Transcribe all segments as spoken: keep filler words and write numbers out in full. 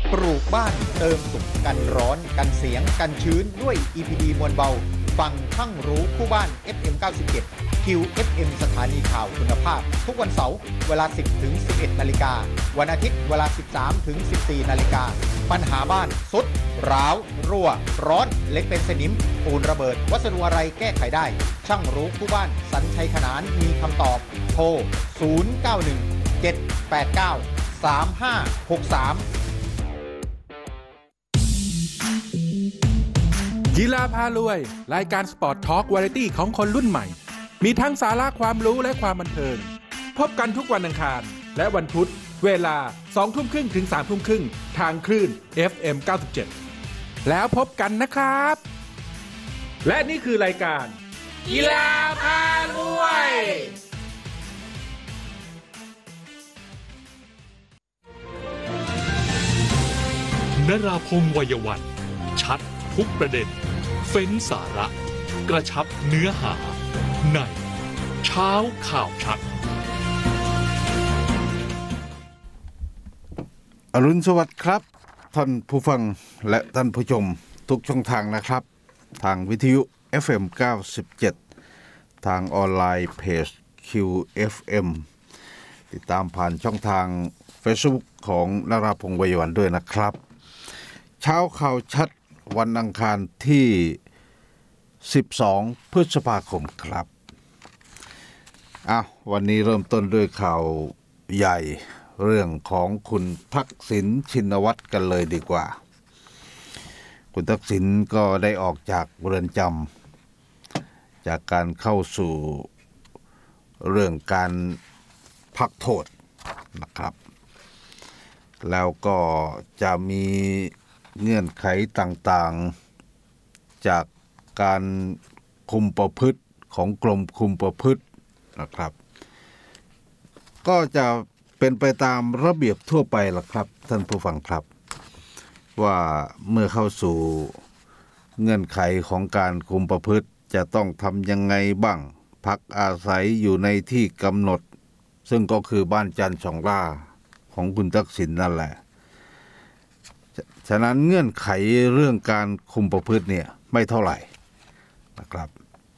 ปลูกบ้านเติมสุขกันร้อนกันเสียงกันชื้นด้วย อี พี ดี มวลเบาฟังช่างรู้คู่บ้าน เอฟ เอ็ม เก้าสิบเจ็ด คิว เอฟ เอ็ม สถานีข่าวคุณภาพทุกวันเสาร์เวลา สิบถึงสิบเอ็ด นาฬิกาวันอาทิตย์เวลา สิบสามถึงสิบสี่ นาฬิกาปัญหาบ้านสุดร้าวรั่วร้อนเล็กเป็นสนิมปูนระเบิดวัสดุอะไรแก้ไขได้ช่างรู้คู่บ้านสัญชัยขนานมีคำตอบโทร ศูนย์ เก้า หนึ่ง เจ็ด แปด เก้า สาม ห้า หก สามกีฬาพารวยรายการสปอร์ตทอล์กวาไรตี้ของคนรุ่นใหม่มีทั้งสาระความรู้และความบันเทิงพบกันทุกวันอังคารและวันพุธเวลา สองทุ่มครึ่ง ถึง สามทุ่มครึ่งทางคลื่น เอฟ เอ็ม เก้าสิบเจ็ด แล้วพบกันนะครับและนี่คือรายการกีฬาพารวยนราพงษ์วัยวันชัดทุกประเด็นเฟ้นสาระกระชับเนื้อหาในเช้าข่าวชัดอรุณสวัสดิ์ครับท่านผู้ฟังและท่านผู้ชมทุกช่องทางนะครับทางวิทยุ เอฟ เอ็ม เก้าสิบเจ็ด ทางออนไลน์เพจ คิว เอฟ เอ็ม ติดตามผ่านช่องทาง Facebook ของนราพงษ์วัยวันด้วยนะครับเช้าข่าวชัดวันอังคารที่สิบสองพฤษภาคมครับอ้าววันนี้เริ่มต้นด้วยข่าวใหญ่เรื่องของคุณทักษิณชินวัตรกันเลยดีกว่าคุณทักษิณก็ได้ออกจากเรือนจำจากการเข้าสู่เรื่องการพักโทษนะครับแล้วก็จะมีเงื่อนไขต่างๆจากการคุมประพฤติของกรมคุมประพฤตินะครับก็จะเป็นไปตามระเบียบทั่วไปล่ะครับท่านผู้ฟังครับว่าเมื่อเข้าสู่เงื่อนไขของการคุมประพฤติจะต้องทำยังไงบ้างพักอาศัยอยู่ในที่กำหนดซึ่งก็คือบ้านจันทร์สองล่าของคุณทักษิณนั่นแหละฉะนั้นเงื่อนไขเรื่องการคุมประพฤติเนี่ยไม่เท่าไหร่นะครับ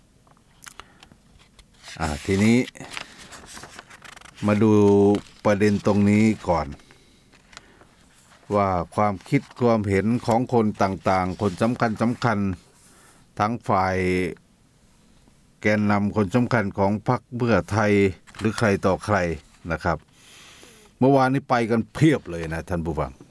อ่าทีนี้มาดูประเด็นตรงนี้ก่อนว่าความคิดความเห็นของคนต่างๆคนสำคัญสำคัญทั้งฝ่ายแกนนำคนสำคัญของพรรคเพื่อไทยหรือใครต่อใครนะครับเมื่อวานนี้ไปกันเพียบเลยนะท่านผู้ฟัง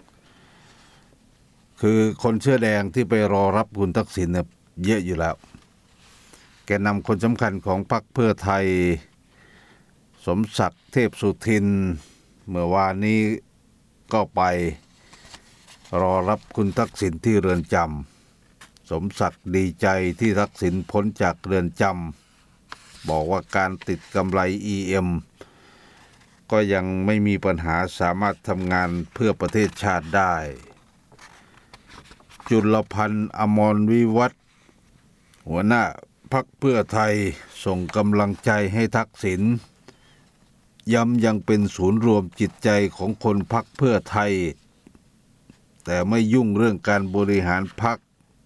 คือคนเสื้อแดงที่ไปรอรับคุณทักษิณเนี่ยเยอะอยู่แล้วแกนนำคนสำคัญของพรรคเพื่อไทยสมศักดิ์เทพสุทินเมื่อวานนี้ก็ไปรอรับคุณทักษิณที่เรือนจำสมศักดิ์ดีใจที่ทักษิณพ้นจากเรือนจำบอกว่าการติดกำไร อี เอ็ม ก็ยังไม่มีปัญหาสามารถทำงานเพื่อประเทศชาติได้จุลพันธ์อมรวิวัฒน์หัวหน้าพรรคเพื่อไทยส่งกำลังใจให้ทักษิณย้ำยังเป็นศูนย์รวมจิตใจของคนพรรคเพื่อไทยแต่ไม่ยุ่งเรื่องการบริหารพรรค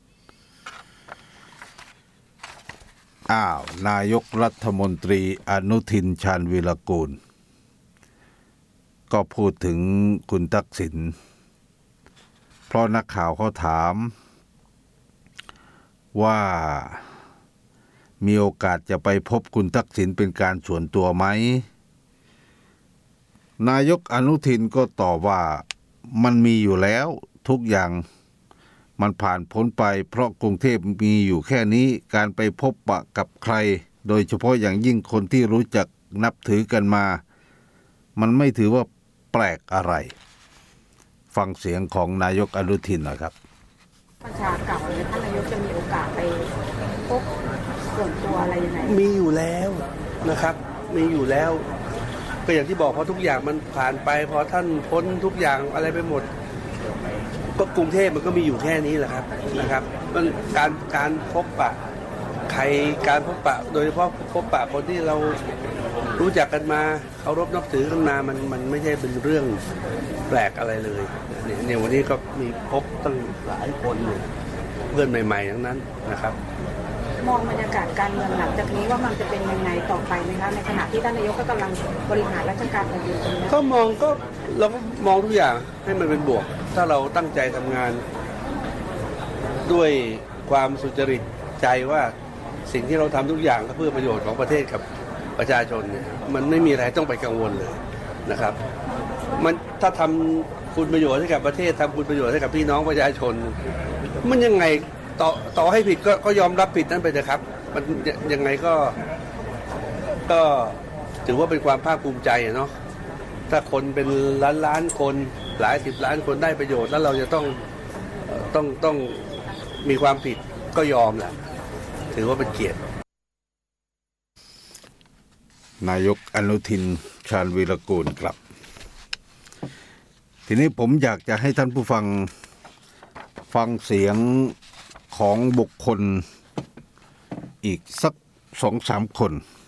อ้าวนายกรัฐมนตรีอนุทินชาญวีรกูลก็พูดถึงคุณทักษิณเพราะนักข่าวเขาถามว่ามีโอกาสจะไปพบคุณทักษิณเป็นการส่วนตัวไหมนายกอนุทินก็ตอบว่ามันมีอยู่แล้วทุกอย่างมันผ่านพ้นไปเพราะกรุงเทพมีอยู่แค่นี้การไปพบปะกับใครโดยเฉพาะอย่างยิ่งคนที่รู้จักนับถือกันมามันไม่ถือว่าแปลกอะไรฟังเสียงของนายกอนุทินหน่อยครับประชาเก่าเนี่ยท่านนายกจะมีโอกาสไปพบส่วนตัวอะไรยังไงมีอยู่แล้วนะครับมีอยู่แล้วก็อย่างที่บอกพอทุกอย่างมันผ่านไปพอท่านพ้นทุกอย่างอะไรไปหมดก็กรุงเทพมันก็มีอยู่แค่นี้แหละครับนะครับมันการการพบปะใครการพบปะโดยเฉพาะพบปะคนที่เรารู้จักกันมาเคารพนับถือกันมามันมันไม่ใช่เป็นเรื่องแปลกอะไรเลยเนี่ยเนี่ยวันนี้ก็มีพบตั้งหลายคนเนี่ยเพื่อนใหม่ๆทั้งนั้นนะครับมองบรรยากาศการเมืองหลังจากนี้ว่ามันจะเป็นยังไงต่อไปไหมคะในขณะที่ท่านนายกก็กำลังบริหารราชการแผ่นดินก็มองก็เราก็มองทุกอย่างให้มันเป็นบวกถ้าเราตั้งใจทำงานด้วยความสุจริตใจว่าสิ่งที่เราทำทุกอย่างก็เพื่อประโยชน์ของประเทศกับประชาชนเนี่ยมันไม่มีอะไรต้องไปกังวลเลยนะครับมันถ้าทำคุณประโยชน์ให้กับประเทศทำคุณประโยชน์ให้กับพี่น้องประชาชนมันยังไงต่อต่อให้ผิดก็ก็ยอมรับผิดนั่นไปเถอะครับมันยังไงก็ก็ถือว่าเป็นความภาคภูมิใจเนาะถ้าคนเป็นล้านล้านคนหลายสิบล้านคนได้ประโยชน์แล้วเราจะต้องต้องต้องมีความผิดก็ยอมแหละถือว่าเป็นเกียรตินายกอนุทินชาญวีรกูลครับทีนี้ผมอยากจะให้ท่านผู้ฟังฟังเสียงของบุคคลอีกสักสองสามคน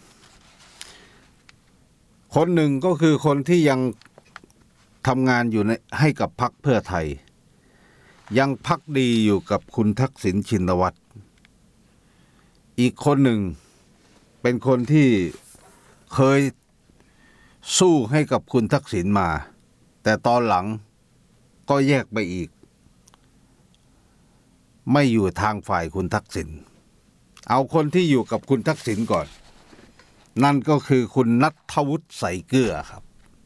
คนหนึ่งก็คือคนที่ยังทำงานอยู่ในให้กับพรรคเพื่อไทยยังภักดีอยู่กับคุณทักษิณชินวัตรอีกคนหนึ่งเป็นคนที่เคยสู้ให้กับคุณทักษิณมาแต่ตอนหลังก็แยกไปอีกไม่อยู่ทางฝ่ายคุณทักษิณเอาคนที่อยู่กับคุณทักษิณก่อนนั่นก็คือคุณณัฐวุฒิ ใสเกลือครับ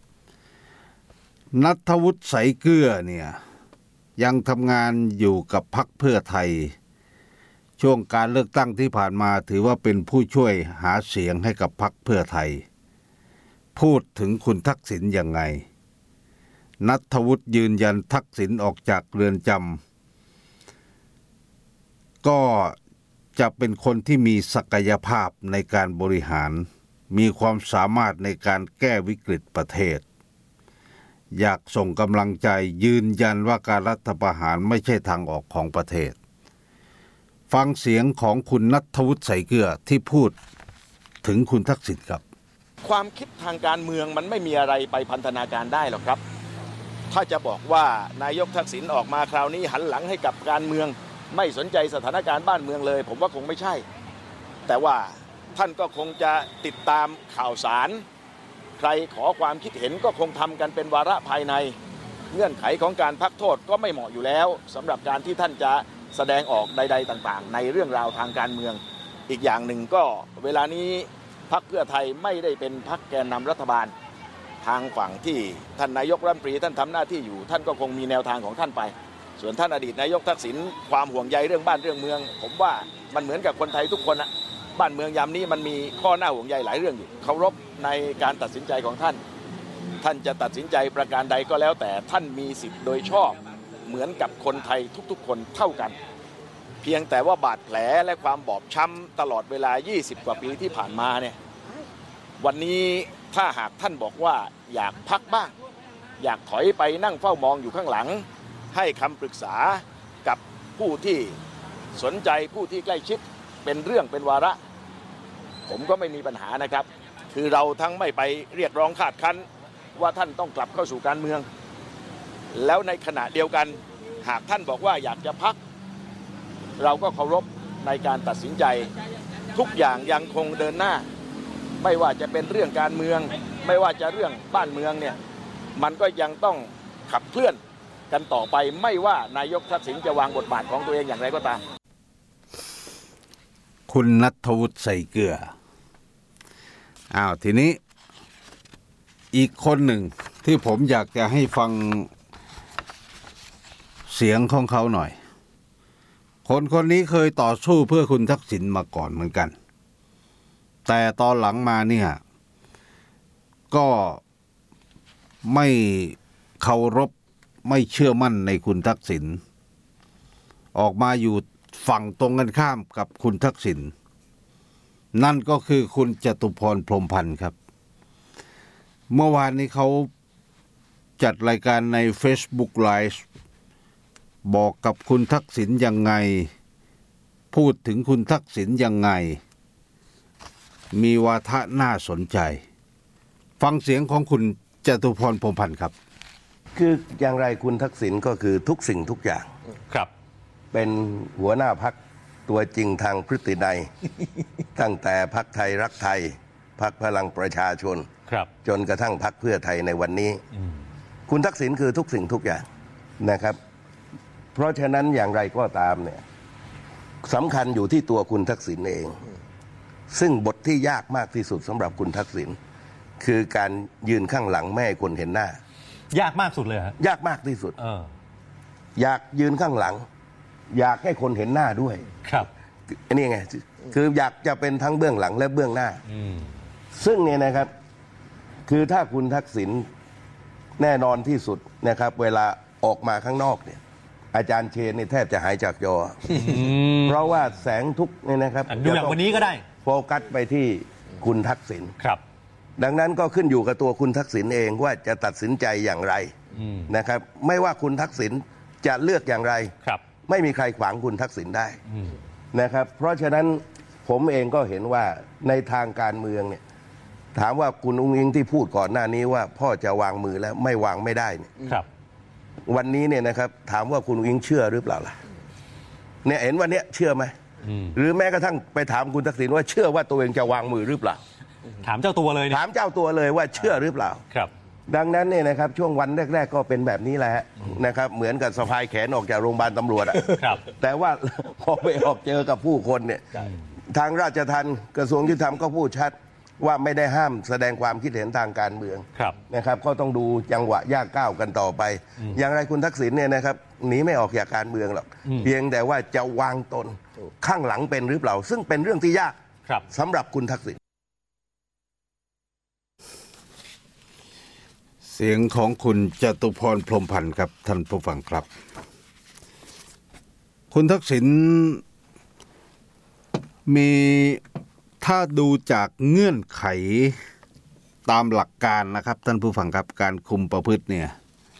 ณัฐวุฒิ ใสเกลือเนี่ยยังทำงานอยู่กับพรรคเพื่อไทยช่วงการเลือกตั้งที่ผ่านมาถือว่าเป็นผู้ช่วยหาเสียงให้กับพรรคเพื่อไทยพูดถึงคุณทักษิณยังไงณัฐวุฒิยืนยันทักษิณออกจากเรือนจำก็จะเป็นคนที่มีศักยภาพในการบริหารมีความสามารถในการแก้วิกฤตประเทศอยากส่งกำลังใจยืนยันว่าการรัฐประหารไม่ใช่ทางออกของประเทศฟังเสียงของคุณณัฐวุฒิ ใสเกลือที่พูดถึงคุณทักษิณครับความคิดทางการเมืองมันไม่มีอะไรไปพันธนาการได้หรอกครับถ้าจะบอกว่านายกทักษิณออกมาคราวนี้หันหลังให้กับการเมืองไม่สนใจสถานการณ์บ้านเมืองเลยผมว่าคงไม่ใช่แต่ว่าท่านก็คงจะติดตามข่าวสารใครขอความคิดเห็นก็คงทำกันเป็นวาระภายในเงื่อนไขของการพักโทษก็ไม่เหมาะอยู่แล้วสำหรับการที่ท่านจะแสดงออกใดๆต่างๆในเรื่องราวทางการเมืองอีกอย่างหนึ่งก็เวลานี้พรรคเพื่อไทยไม่ได้เป็นพรรคแกนนำรัฐบาลทางฝั่งที่ท่านนายกรัฐมนตรีท่านทำหน้าที่อยู่ท่านก็คงมีแนวทางของท่านไปส่วนท่านอดีตนายกทักษิณความห่วงใยเรื่องบ้านเรื่องเมืองผมว่ามันเหมือนกับคนไทยทุกคนนะบ้านเมืองยามนี้มันมีข้อหน้าห่วงใยหลายเรื่องอยู่เคารพในการตัดสินใจของท่านท่านจะตัดสินใจประการใดก็แล้วแต่ท่านมีสิทธิ์โดยชอบเหมือนกับคนไทยทุกๆคนเท่ากันเพียงแต่ว่าบาดแผลและความบอบช้ำตลอดเวลายี่สิบกว่าปีที่ผ่านมาเนี่ยวันนี้ถ้าหากท่านบอกว่าอยากพักบ้างอยากถอยไปนั่งเฝ้ามองอยู่ข้างหลังให้คำปรึกษากับผู้ที่สนใจผู้ที่ใกล้ชิดเป็นเรื่องเป็นวาระผมก็ไม่มีปัญหานะครับคือเราทั้งไม่ไปเรียกร้องคาดคั้นว่าท่านต้องกลับเข้าสู่การเมืองแล้วในขณะเดียวกันหากท่านบอกว่าอยากจะพักเราก็เคารพในการตัดสินใจทุกอย่างยังคงเดินหน้าไม่ว่าจะเป็นเรื่องการเมืองไม่ว่าจะเรื่องบ้านเมืองเนี่ยมันก็ยังต้องขับเคลื่อนกันต่อไปไม่ว่านายกทักษิณจะวางบทบาทของตัวเองอย่างไรก็ตามคุณณัฐวุฒิ ใสเกลืออ้าวทีนี้อีกคนหนึ่งที่ผมอยากจะให้ฟังเสียงของเขาหน่อยคนคนนี้เคยต่อสู้เพื่อคุณทักษิณมาก่อนเหมือนกันแต่ตอนหลังมาเนี่ยก็ไม่เคารพไม่เชื่อมั่นในคุณทักษิณออกมาอยู่ฝั่งตรงกันข้ามกับคุณทักษิณนั่นก็คือคุณจตุพรพรหมพันธ์ครับเมื่อวานนี้เขาจัดรายการใน Facebook Live บอกกับคุณทักษิณยังไงพูดถึงคุณทักษิณยังไงมีวาทะน่าสนใจฟังเสียงของคุณจตุพรพรหมพันธ์ครับคืออย่างไรคุณทักษิณก็คือทุกสิ่งทุกอย่างครับเป็นหัวหน้าพรรคตัวจริงทางพฤตินัย ตั้งแต่พรรคไทยรักไทยพรรคพลังประชาชนจนกระทั่งพรรคเพื่อไทยในวันนี้คุณทักษิณคือทุกสิ่งทุกอย่างนะครับเพราะฉะนั้นอย่างไรก็ตามเนี่ยสำคัญอยู่ที่ตัวคุณทักษิณเองซึ่งบทที่ยากมากที่สุดสำหรับคุณทักษิณคือการยืนข้างหลังไม่ให้คนเห็นหน้ายากมากสุดเลยฮะยากมากที่สุดเอออยากยืนข้างหลังอยากให้คนเห็นหน้าด้วยครับอันนี้ไงคืออยากจะเป็นทั้งเบื้องหลังและเบื้องหน้าซึ่งเนี่ยนะครับคือถ้าคุณทักษิณแน่นอนที่สุดนะครับเวลาออกมาข้างนอกเนี่ยอาจารย์เชนนี่แทบจะหายจากจอเพราะว่าแสงทุกเนี่ยนะครับดูอย่างวันนี้ก็ได้โฟกัสไปที่คุณทักษิณครับดังนั้นก็ขึ้นอยู่กับตัวคุณทักษิณเองว่าจะตัดสินใจอย่างไรนะครับไม่ว่าคุณทักษิณจะเลือกอย่างไรไม่มีใครขวางคุณทักษิณได้นะครับเพราะฉะนั้นผมเองก็เห็นว่าในทางการเมืองเนี่ยถามว่าคุณอุ้งอิงที่พูดก่อนหน้านี้ว่าพ่อจะวางมือแล้วไม่วางไม่ได้เนี่ยวันนี้เนี่ยนะครับถามว่าคุณอุ้งอิงเชื่อหรือเปล่าล่ะเนี่ยเห็นวันนี้เชื่อไหมหรือแม้กระทั่งไปถามคุณทักษิณว่าเชื่อว่าตัวเองจะวางมือหรือเปล่าถามเจ้าตัวเลยถามเจ้าตัวเลยว่าเชื่อหรือเปล่าครับดังนั้นเนี่ยนะครับช่วงวันแรกๆก็เป็นแบบนี้แหละนะครับเหมือนกับสะพายแขนออกจากโรงพยาบาลตำรวจอ่ะแต่ว่าพอไปออกเจอกับผู้คนเนี่ยทางราชทัณฑ์กระทรวงยุติธรรมก็พูดชัดว่าไม่ได้ห้ามแสดงความคิดเห็นทางการเมืองนะครับก็ต้องดูจังหวะย่างก้าวกันต่อไปอย่างไรคุณทักษิณเนี่ยนะครับหนีไม่ออกจากการเมืองหรอกเพียงแต่ว่าจะวางตนข้างหลังเป็นหรือเปล่าซึ่งเป็นเรื่องที่ยากสำหรับคุณทักษิณเสียงของคุณจตุพรพรหมพันธ์ครับท่านผู้ฟังครับคุณทักษิณมีถ้าดูจากเงื่อนไขตามหลักการนะครับท่านผู้ฟังครับการคุมประพฤติเนี่ย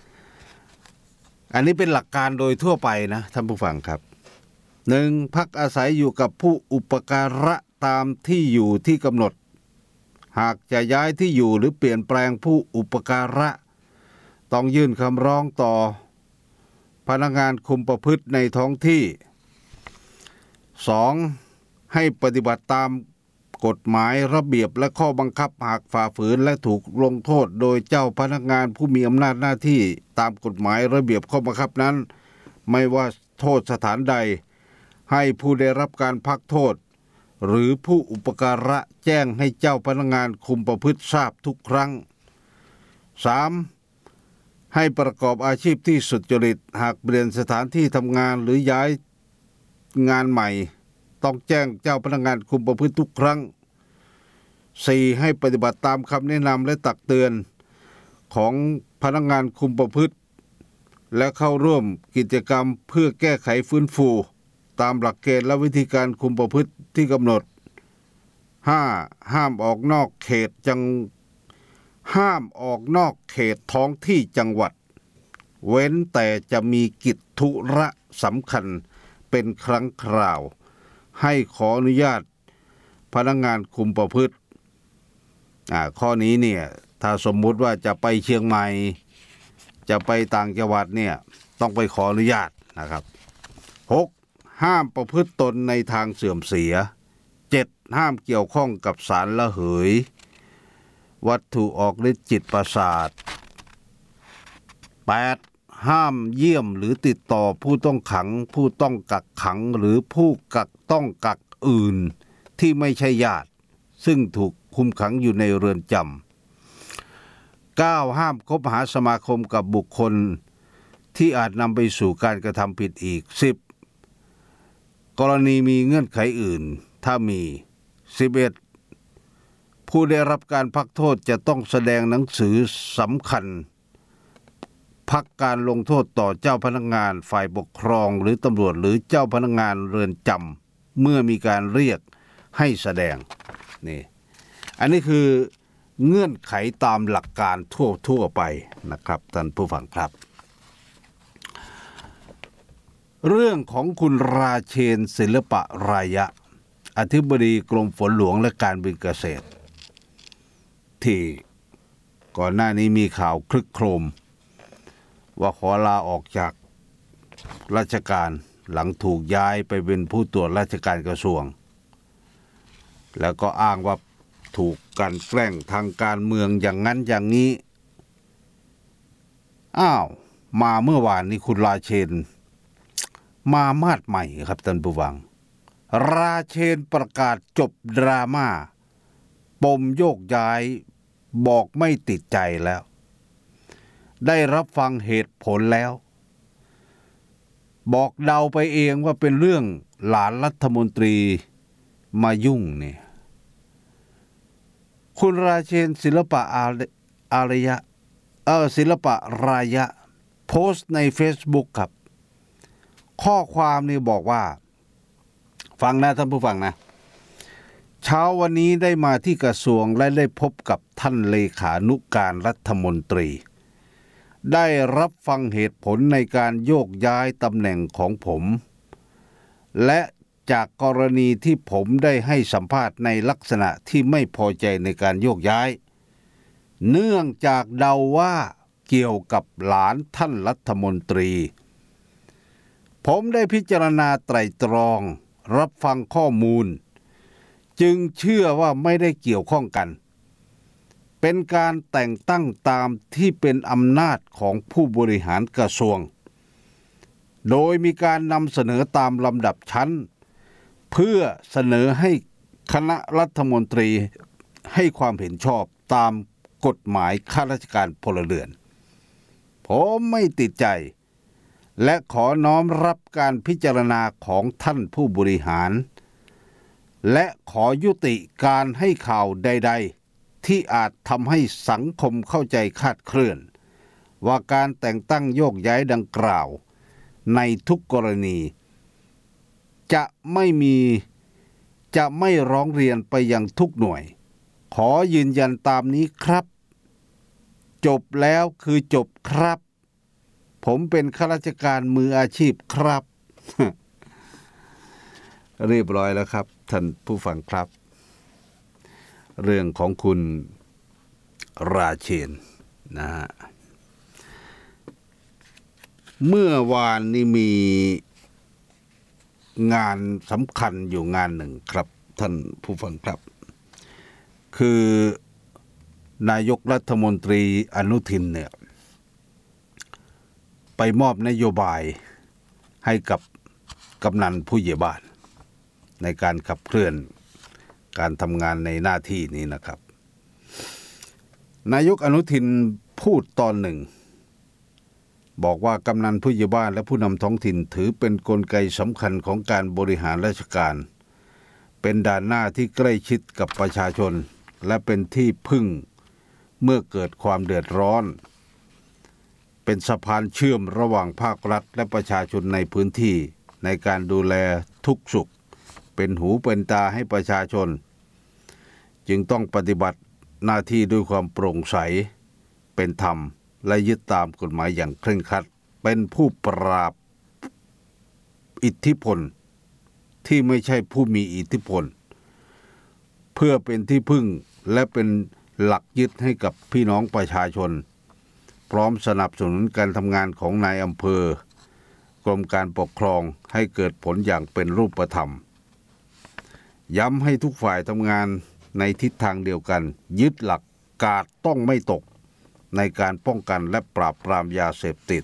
อันนี้เป็นหลักการโดยทั่วไปนะท่านผู้ฟังครับหนึ่งพักอาศัยอยู่กับผู้อุปการะตามที่อยู่ที่กำหนดหากจะย้ายที่อยู่หรือเปลี่ยนแปลงผู้อุปการะต้องยื่นคำร้องต่อพนักงานคุมประพฤติในท้องที่สองให้ปฏิบัติตามกฎหมายระเบียบและข้อบังคับหากฝ่าฝืนและถูกลงโทษโดยเจ้าพนักงานผู้มีอำนาจหน้าที่ตามกฎหมายระเบียบข้อบังคับนั้นไม่ว่าโทษสถานใดให้ผู้ได้รับการพักโทษหรือผู้อุปการะแจ้งให้เจ้าพนักงานคุมประพฤติทราบทุกครั้ง สาม ให้ประกอบอาชีพที่สุจริตหากเปลี่ยนสถานที่ทำงานหรือย้ายงานใหม่ต้องแจ้งเจ้าพนักงานคุมประพฤติทุกครั้ง สี่ ให้ปฏิบัติตามคำแนะนำและตักเตือนของพนักงานคุมประพฤติและเข้าร่วมกิจกรรมเพื่อแก้ไขฟื้นฟูตามหลักเกณฑ์และวิธีการคุมประพฤติที่กำหนด ห้า ห้ามออกนอกเขตจังห้ามออกนอกเขตท้องที่จังหวัดเว้นแต่จะมีกิจธุระสำคัญเป็นครั้งคราวให้ขออนุญาตพนักงานคุมประพฤติอ่าข้อนี้เนี่ยถ้าสมมุติว่าจะไปเชียงใหม่จะไปต่างจังหวัดเนี่ยต้องไปขออนุญาตนะครับ หก ห้ามประพฤติตนในทางเสื่อมเสีย เจ็ด ห้ามเกี่ยวข้องกับสารระเหยวัตถุออกฤทธิ์จิตประสาท แปด ห้ามเยี่ยมหรือติดต่อผู้ต้องขังผู้ต้องกักขังหรือผู้กักต้องกักอื่นที่ไม่ใช่ญาติซึ่งถูกคุมขังอยู่ในเรือนจำ เก้า ห้ามคบหาสมาคมกับบุคคลที่อาจนำไปสู่การกระทำผิดอีก สิบ กรณีมีเงื่อนไขอื่นถ้ามี สิบเอ็ด ผู้ได้รับการพักโทษจะต้องแสดงหนังสือสำคัญพักการลงโทษต่อเจ้าพนักงานฝ่ายปกครองหรือตำรวจหรือเจ้าพนักงานเรือนจำเมื่อมีการเรียกให้แสดงนี่อันนี้คือเงื่อนไขตามหลักการทั่วทั่วไปนะครับท่านผู้ฟังครับเรื่องของคุณราเชนศิลปะรายะอธิบดีกรมฝนหลวงและการบินเกษตรที่ก่อนหน้านี้มีข่าวคลึกโครมว่าขอลาออกจากราชการหลังถูกย้ายไปเป็นผู้ตรวจราชการกระทรวงแล้วก็อ้างว่าถูกกันแกล้งทางการเมืองอย่างนั้นอย่างนี้อ้าวมาเมื่อวานนี้คุณราเชนมามาดใหม่ครับท่านผู้ฟังราเชนประกาศจบดราม่าปมโยกย้ายบอกไม่ติดใจแล้วได้รับฟังเหตุผลแล้วบอกเดาไปเองว่าเป็นเรื่องหลานรัฐมนตรีมายุ่งเนี่ยคุณราเชนศิลปะอารยะเออศิลปะรายะโพสต์ใน Facebook ครับข้อความนี่บอกว่าฟังนะท่านผู้ฟังนะเช้าวันนี้ได้มาที่กระทรวงและได้พบกับท่านเลขานุการรัฐมนตรีได้รับฟังเหตุผลในการโยกย้ายตำแหน่งของผมและจากกรณีที่ผมได้ให้สัมภาษณ์ในลักษณะที่ไม่พอใจในการโยกย้ายเนื่องจากเดาว่าเกี่ยวกับหลานท่านรัฐมนตรีผมได้พิจารณาไตร่ตรองรับฟังข้อมูลจึงเชื่อว่าไม่ได้เกี่ยวข้องกันเป็นการแต่งตั้งตามที่เป็นอำนาจของผู้บริหารกระทรวงโดยมีการนำเสนอตามลำดับชั้นเพื่อเสนอให้คณะรัฐมนตรีให้ความเห็นชอบตามกฎหมายข้าราชการพลเรือนผมไม่ติดใจและขอน้อมรับการพิจารณาของท่านผู้บริหารและขอยุติการให้ข่าวใดๆที่อาจทำให้สังคมเข้าใจคลาดเคลื่อนว่าการแต่งตั้งโยกย้ายดังกล่าวในทุกกรณีจะไม่มีจะไม่ร้องเรียนไปยังทุกหน่วยขอยืนยันตามนี้ครับจบแล้วคือจบครับผมเป็นข้าราชการมืออาชีพครับ เรียบร้อยแล้วครับท่านผู้ฟังครับเรื่องของคุณราเชนนะฮะเมื่อวานนี้มีงานสำคัญอยู่งานหนึ่งครับท่านผู้ฟังครับคือนายกรัฐมนตรีอนุทินเนี่ยไปมอบนโยบายให้กับกำนันผู้ใหญ่บ้านในการขับเคลื่อนการทำงานในหน้าที่นี้นะครับนายกอนุทินพูดตอนหนึ่งบอกว่ากำนันผู้ใหญ่บ้านและผู้นำท้องถิ่นถือเป็นกลไกสำคัญของการบริหารราชการเป็นด่านหน้าที่ใกล้ชิดกับประชาชนและเป็นที่พึ่งเมื่อเกิดความเดือดร้อนเป็นสะพานเชื่อมระหว่างภาครัฐและประชาชนในพื้นที่ในการดูแลทุกสุขเป็นหูเป็นตาให้ประชาชนจึงต้องปฏิบัติหน้าที่ด้วยความโปร่งใสเป็นธรรมและยึดตามกฎหมายอย่างเคร่งครัดเป็นผู้ปราบอิทธิพลที่ไม่ใช่ผู้มีอิทธิพลเพื่อเป็นที่พึ่งและเป็นหลักยึดให้กับพี่น้องประชาชนพร้อมสนับสนุนการทำงานของนายอำเภอกรมการปกครองให้เกิดผลอย่างเป็นรูปธรรมย้ำให้ทุกฝ่ายทำงานในทิศทางเดียวกันยึดหลักกาดต้องไม่ตกในการป้องกันและปราบปรามยาเสพติด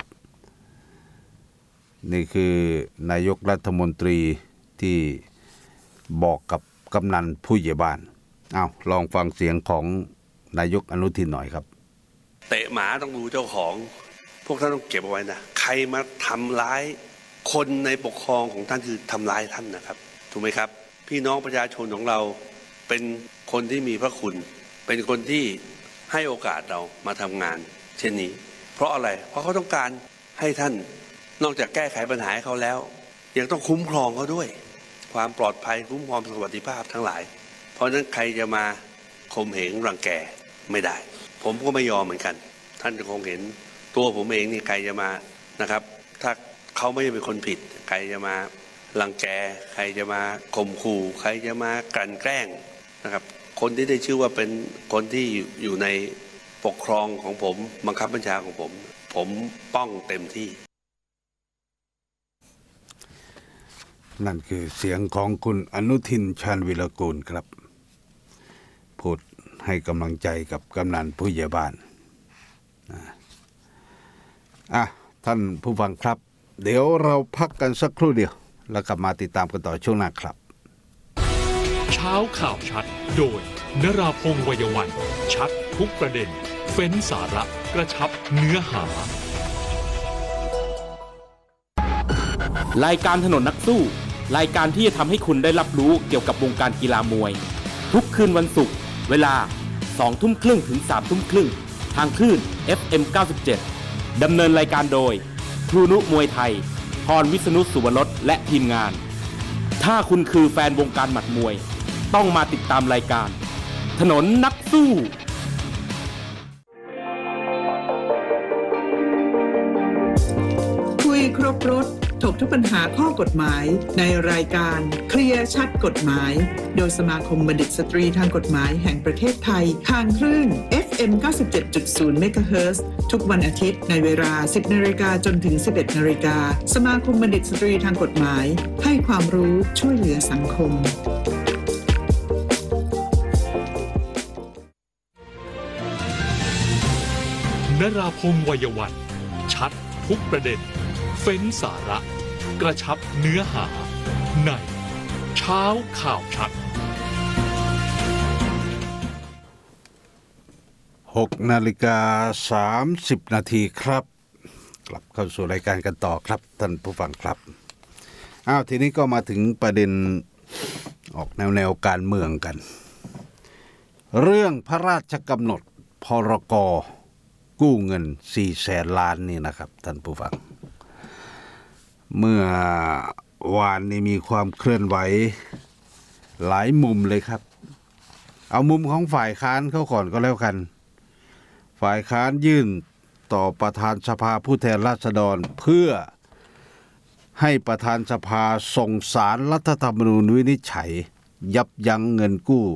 นี่คือนายกรัฐมนตรีที่บอกกับกำนันผู้ใหญ่บ้านอ้าวลองฟังเสียงของนายกอนุทินหน่อยครับเตะหมาต้องดูเจ้าของพวกท่านต้องเก็บเอาไว้นะใครมาทำร้ายคนในปกครองของท่านคือทำร้ายท่านนะครับถูกไหมครับพี่น้องประชาชนของเราเป็นคนที่มีพระคุณเป็นคนที่ให้โอกาสเรามาทำงานเช่นนี้เพราะอะไรเพราะเขาต้องการให้ท่านนอกจากแก้ไขปัญหาให้เขาแล้วยังต้องคุ้มครองเขาด้วยความปลอดภัยคุ้มครองสวัสดิภาพทั้งหลายเพราะฉะนั้นใครจะมาข่มเหงรังแกไม่ได้ผมก็ไม่ยอมเหมือนกันท่านคงเห็นตัวผมเองนี่ใครจะมานะครับถ้าเขาไม่ได้เป็นคนผิดใครจะมารังแกใครจะมาข่มขู่ใครจะมากลั่นแกล้งนะครับคนที่ได้ชื่อว่าเป็นคนที่อยู่ในปกครองของผมบังคับบัญชาของผมผมป้องเต็มที่นั่นคือเสียงของคุณอนุทินชาญวิรากูลครับพูดให้กำลังใจกับกำนันผู้ใหญ่บ้านอ่ะท่านผู้ฟังครับเดี๋ยวเราพักกันสักครู่เดียวแล้วกลับมาติดตามกันต่อช่วงหน้าครับเช้าข่าวชัดโดยนราพงษ์ วัยวันชัดทุกประเด็นเฟ้นสาระกระชับเนื้อหารายการถนนนักสู้รายการที่จะทำให้คุณได้รับรู้เกี่ยวกับวงการกีฬามวยทุกคืนวันศุกร์เวลาสองทุ่มครึ่งถึงสามทุ่มครึ่งทางคลื่น เอฟ เอ็ม เก้าสิบเจ็ด ดำเนินรายการโดยครูนุมวยไทยพรวิษณุสุวรสและทีมงานถ้าคุณคือแฟนวงการหมัดมวยต้องมาติดตามรายการถนนนักสู้คุยครบรถถกทุกปัญหาข้อกฎหมายในรายการเคลียร์ชัดกฎหมายโดยสมาคมบัณฑิตสตรีทางกฎหมายแห่งประเทศไทยทางคลื่น เอฟ เอ็ม เก้าสิบเจ็ดจุดศูนย์ เมกะเฮิรตซ์ทุกวันอาทิตย์ในเวลา สิบนาฬิกาจนถึง สิบเอ็ดนาฬิกาสมาคมบัณฑิตสตรีทางกฎหมายให้ความรู้ช่วยเหลือสังคมนราพงษ์ วัยวันชัดทุกประเด็นเฟ้นสาระกระชับเนื้อหาในเช้าข่าวชัดหกนาฬิกาสามสิบนาทีครับกลับเข้าสู่รายการกันต่อครับท่านผู้ฟังครับอ้าวทีนี้ก็มาถึงประเด็นออกแนวแนวการเมืองกันเรื่องพระราชกำหนดพรก.กู้เงินสี่แสนล้านนี่นะครับท่านผู้ฟังเมื่อวานนี้มีความเคลื่อนไหวหลายมุมเลยครับเอามุมของฝ่ายค้านเขาก่อนก็แล้วกันฝ่ายค้านยื่นต่อประธานสภาผู้แทนราษฎรเพื่อให้ประธานสภาส่งศาลรัฐธรรมนูญวินิจฉัยยับยั้งเงินกู้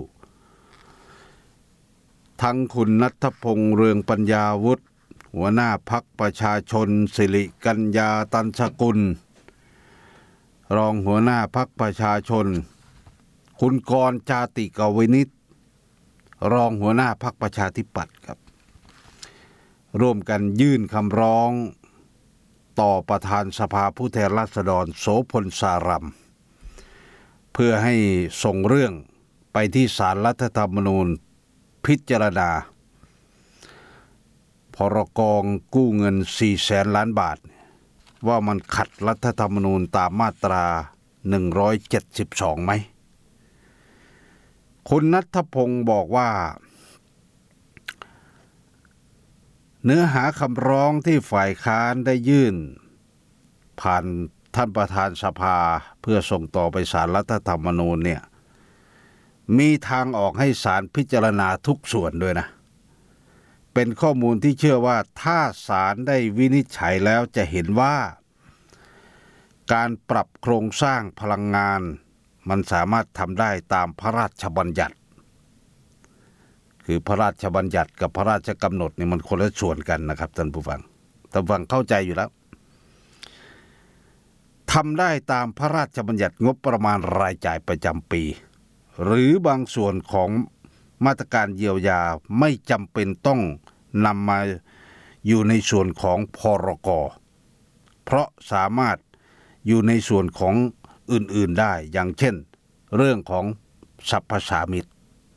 ทั้งคุณณัฐพงษ์เรืองปัญญาวุฒิหัวหน้าพรรคประชาชนสิริกัญญาตันสกุลรองหัวหน้าพรรคประชาชนคุณกรณ์จาติกวินิจรองหัวหน้าพรรคประชาธิปัตย์ครับร่วมกันยื่นคำร้องต่อประธานสภาผู้แทนราษฎรโสพลสารัมเพื่อให้ส่งเรื่องไปที่ศาลรัฐธรรมนูญพิจารณาพรก.กู้เงินสี่แสนล้านบาทว่ามันขัดรัฐธรรมนูญตามมาตราหนึ่งร้อยเจ็ดสิบสองไหมคุณณัฐพงษ์บอกว่าเนื้อหาคำร้องที่ฝ่ายค้านได้ยื่นผ่านท่านประธานสภาเพื่อส่งต่อไปศาลรัฐธรรมนูญเนี่ยมีทางออกให้ศาลพิจารณาทุกส่วนด้วยนะเป็นข้อมูลที่เชื่อว่าถ้าศาลได้วินิจฉัยแล้วจะเห็นว่าการปรับโครงสร้างพลังงานมันสามารถทำได้ตามพระราชบัญญัติคือพระราชบัญญัติกับพระราชกำหนดนี่มันคนละส่วนกันนะครับท่านผู้ฟังท่านผู้ฟังเข้าใจอยู่แล้วทำได้ตามพระราชบัญญัติงบประมาณรายจ่ายประจำปีหรือบางส่วนของมาตรการเยียวยาไม่จำเป็นต้องนำมาอยู่ในส่วนของพรก.เพราะสามารถอยู่ในส่วนของอื่นๆได้อย่างเช่นเรื่องของสรรพสามิต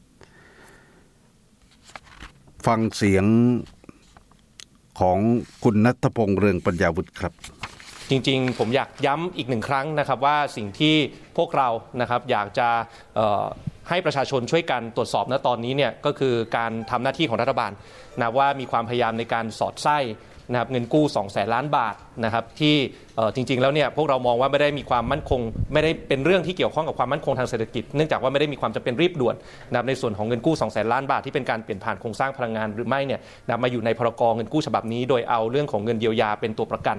ฟังเสียงของคุณณัฐพงษ์เรืองปัญญาวุฒิครับจริงๆผมอยากย้ำอีกหนึ่งครั้งนะครับว่าสิ่งที่พวกเรานะครับอยากจะให้ประชาชนช่วยกันตรวจสอบณตอนนี้เนี่ยก็คือการทำหน้าที่ของรัฐบาลนะว่ามีความพยายามในการสอดไส้นะครับเงินกู้สองแสนล้านบาทนะครับที่จริงๆแล้วเนี่ยพวกเรามองว่าไม่ได้มีความมั่นคงไม่ได้เป็นเรื่องที่เกี่ยวข้องกับความมั่นคงทางเศรษฐกิจเนื่องจากว่าไม่ได้มีความจำเป็นรีบด่วนนะครับในส่วนของเงินกู้สองแสนล้านบาทที่เป็นการเปลี่ยนผ่านโครงสร้างพลังงานหรือไม่เนี่ยนะมาอยู่ในพรก.เงินกู้ฉบับนี้โดยเอาเรื่องของเงินเยียวยาเป็นตัวประกัน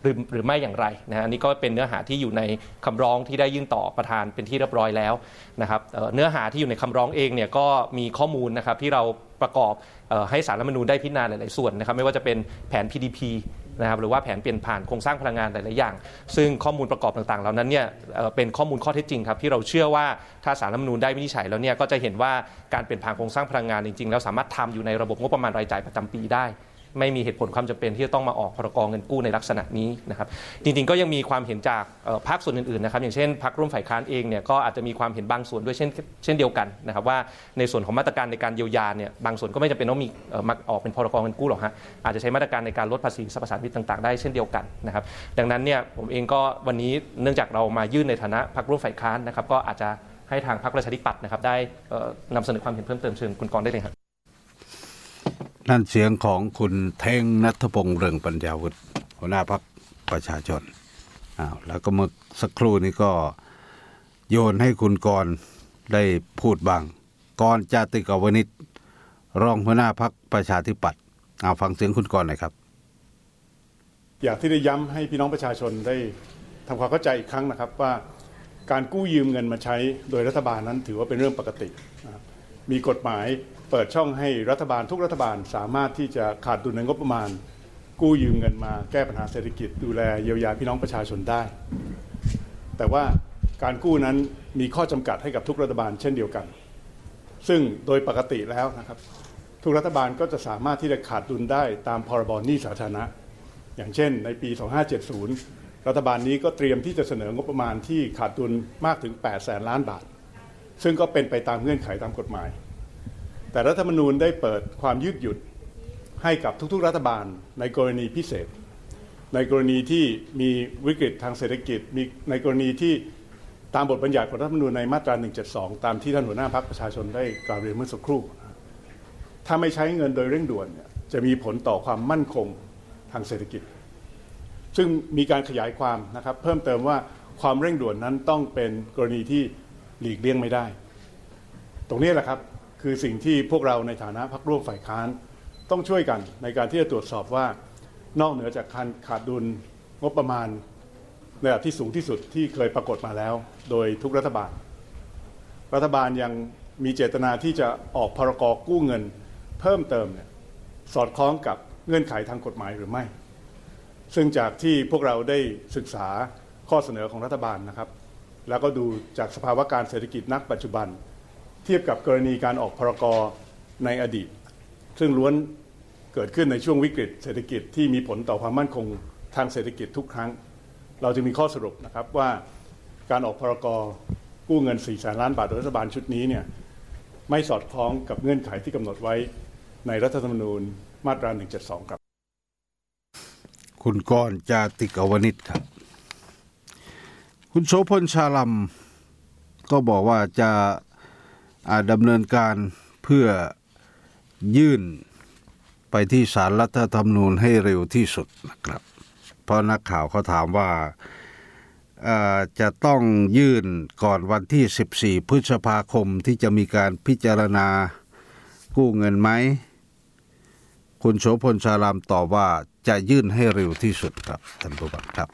หรือหรือไม่อย่างไรนะฮะอันนี้ก็เป็นเนื้อหาที่อยู่ในคำร้องที่ได้ยื่นต่อประธานเป็นที่เรียบร้อยแล้วนะครับเนื้อหาที่อยู่ในคำร้องเองเนี่ยก็มีข้อมูลนะครับที่เราประกอบให้ศาลรัฐธรรมนูญได้พิจารณาหลายๆส่วนนะครับไม่ว่าจะเป็นแผน พี ดี พี นะครับหรือว่าแผนเปลี่ยนผ่านโครงสร้างพลังงานหลายๆอย่างซึ่งข้อมูลประกอบต่างๆเหล่านั้นเนี่ยเป็นข้อมูลข้อเท็จจริงครับที่เราเชื่อว่าถ้าศาลรัฐธรรมนูญได้วินิจฉัยแล้วเนี่ยก็จะเห็นว่าการเปลี่ยนผ่านโครงสร้างพลังงานจริงๆแล้วสามารถทำอยู่ในระบบงบประมาณรายจ่ายประจำปีได้ไม่มีเหตุผลความจำเป็นที่จะต้องมาออกพรกเงินกู้ในลักษณะนี้นะครับจริงๆก็ยังมีความเห็นจากภาคส่วนอื่นๆนะครับอย่างเช่นพรรคร่วมฝ่ายค้านเองเนี่ยก็อาจจะมีความเห็นบางส่วนด้วยเช่นเช่นเดียวกันนะครับว่าในส่วนของมาตรการในการเยียวยาเนี่ยบางส่วนก็ไม่จำเป็นต้องมีมาออกเป็นพรกเงินกู้หรอกฮะอาจจะใช้มาตรการในการลดภาษีสรรพสามิตต่างๆได้เช่นเดียวกันนะครับดังนั้นเนี่ยผมเองก็วันนี้เนื่องจากเรามายื่นในฐานะพรรคร่วมฝ่ายค้านนะครับก็อาจจะให้ทางพรรคประชาธิปัตย์นะครับได้นำเสนอความเห็นเพิ่มเติมเชิญคุณกรณ์ได้เลยครับนั่นเสียงของคุณเท่งณัฐพงษ์เรืองปัญญาวุฒิหัวหน้าพรรคประชาชนอ้าวแล้วก็เมื่อสักครู่นี้ก็โยนให้คุณกรณ์ได้พูดบ้างกรณ์จาติกาวนิชรองหัวหน้าพรรคประชาธิปัตย์เอาฟังเสียงคุณกรณ์หน่อยครับอยากที่ได้ย้ำให้พี่น้องประชาชนได้ทำความเข้าใจอีกครั้งนะครับว่าการกู้ยืมเงินมาใช้โดยรัฐบาลนั้นถือว่าเป็นเรื่องปกติมีกฎหมายเปิดช่องให้รัฐบาลทุกรัฐบาลสามารถที่จะขาดดุลในงบประมาณกู้ยืมเงินมาแก้ปัญหาเศรษฐกิจดูแลเยียวยาพี่น้องประชาชนได้แต่ว่าการกู้นั้นมีข้อจำกัดให้กับทุกรัฐบาลเช่นเดียวกันซึ่งโดยปกติแล้วนะครับทุกรัฐบาลก็จะสามารถที่จะขาดดุลได้ตามพรบหนี้สาธารณะอย่างเช่นในปีสองพันห้าร้อยเจ็ดสิบรัฐบาลนี้ก็เตรียมที่จะเสนองบประมาณที่ขาดดุลมากถึงแปดแสนล้านบาทซึ่งก็เป็นไปตามเงื่อนไขตามกฎหมายแต่รัฐธรรมนูญได้เปิดความยืดหยุ่นให้กับทุกๆรัฐบาลในกรณีพิเศษในกรณีที่มีวิกฤตทางเศรษฐกิจมีในกรณีที่ตามบทบัญญัติของรัฐธรรมนูญในมาตราหนึ่งเจ็ดสองตามที่ท่านหัวหน้าพรรคประชาชนได้กล่าวเรียนเมื่อสักครู่ถ้าไม่ใช้เงินโดยเร่งด่วนเนี่ยจะมีผลต่อความมั่นคงทางเศรษฐกิจซึ่งมีการขยายความนะครับเพิ่มเติมว่าความเร่งด่วนนั้นต้องเป็นกรณีที่หลีกเลี่ยงไม่ได้ตรงนี้แหละครับคือสิ่งที่พวกเราในฐานะพรรคร่วมฝ่ายค้านต้องช่วยกันในการที่จะตรวจสอบว่านอกเหนือจากการขาดดุลงบประมาณในระดับที่สูงที่สุดที่เคยปรากฏมาแล้วโดยทุกรัฐบาลรัฐบาลยังมีเจตนาที่จะออกพรกกู้เงินเพิ่มเติมเนี่ยสอดคล้องกับเงื่อนไขทางกฎหมายหรือไม่ซึ่งจากที่พวกเราได้ศึกษาข้อเสนอของรัฐบาลนะครับแล้วก็ดูจากสภาวะการเศรษฐกิจณปัจจุบันเทียบกับกรณีการออกพรกในอดีตซึ่งล้วนเกิดขึ้นในช่วงวิกฤตเศรษฐกิจที่มีผลต่อความมั่นคงทางเศรษฐกิจทุกครั้งเราจะมีข้อสรุปนะครับว่าการออกพรกกู้เงินสี่แสนล้านบาทโดยรัฐบาลชุดนี้เนี่ยไม่สอดคล้องกับเงื่อนไขที่กำหนดไว้ในรัฐธรรมนูญมาตราหนึ่งเจ็ดสองครับคุณกรณ์จาติกาวนิชครับคุณโสพลชาลัมก็บอกว่าจะดำเนินการเพื่อยื่นไปที่ศาลรัฐธรรมนูญให้เร็วที่สุดนะครับเพราะนักข่าวเขาถามว่าจะต้องยื่นก่อนวันที่สิบสี่พฤษภาคมที่จะมีการพิจารณากู้เงินไหมคุณโสพลชาลัมตอบว่าจะยื่นให้เร็วที่สุดครับท่านผู้ฟังครับ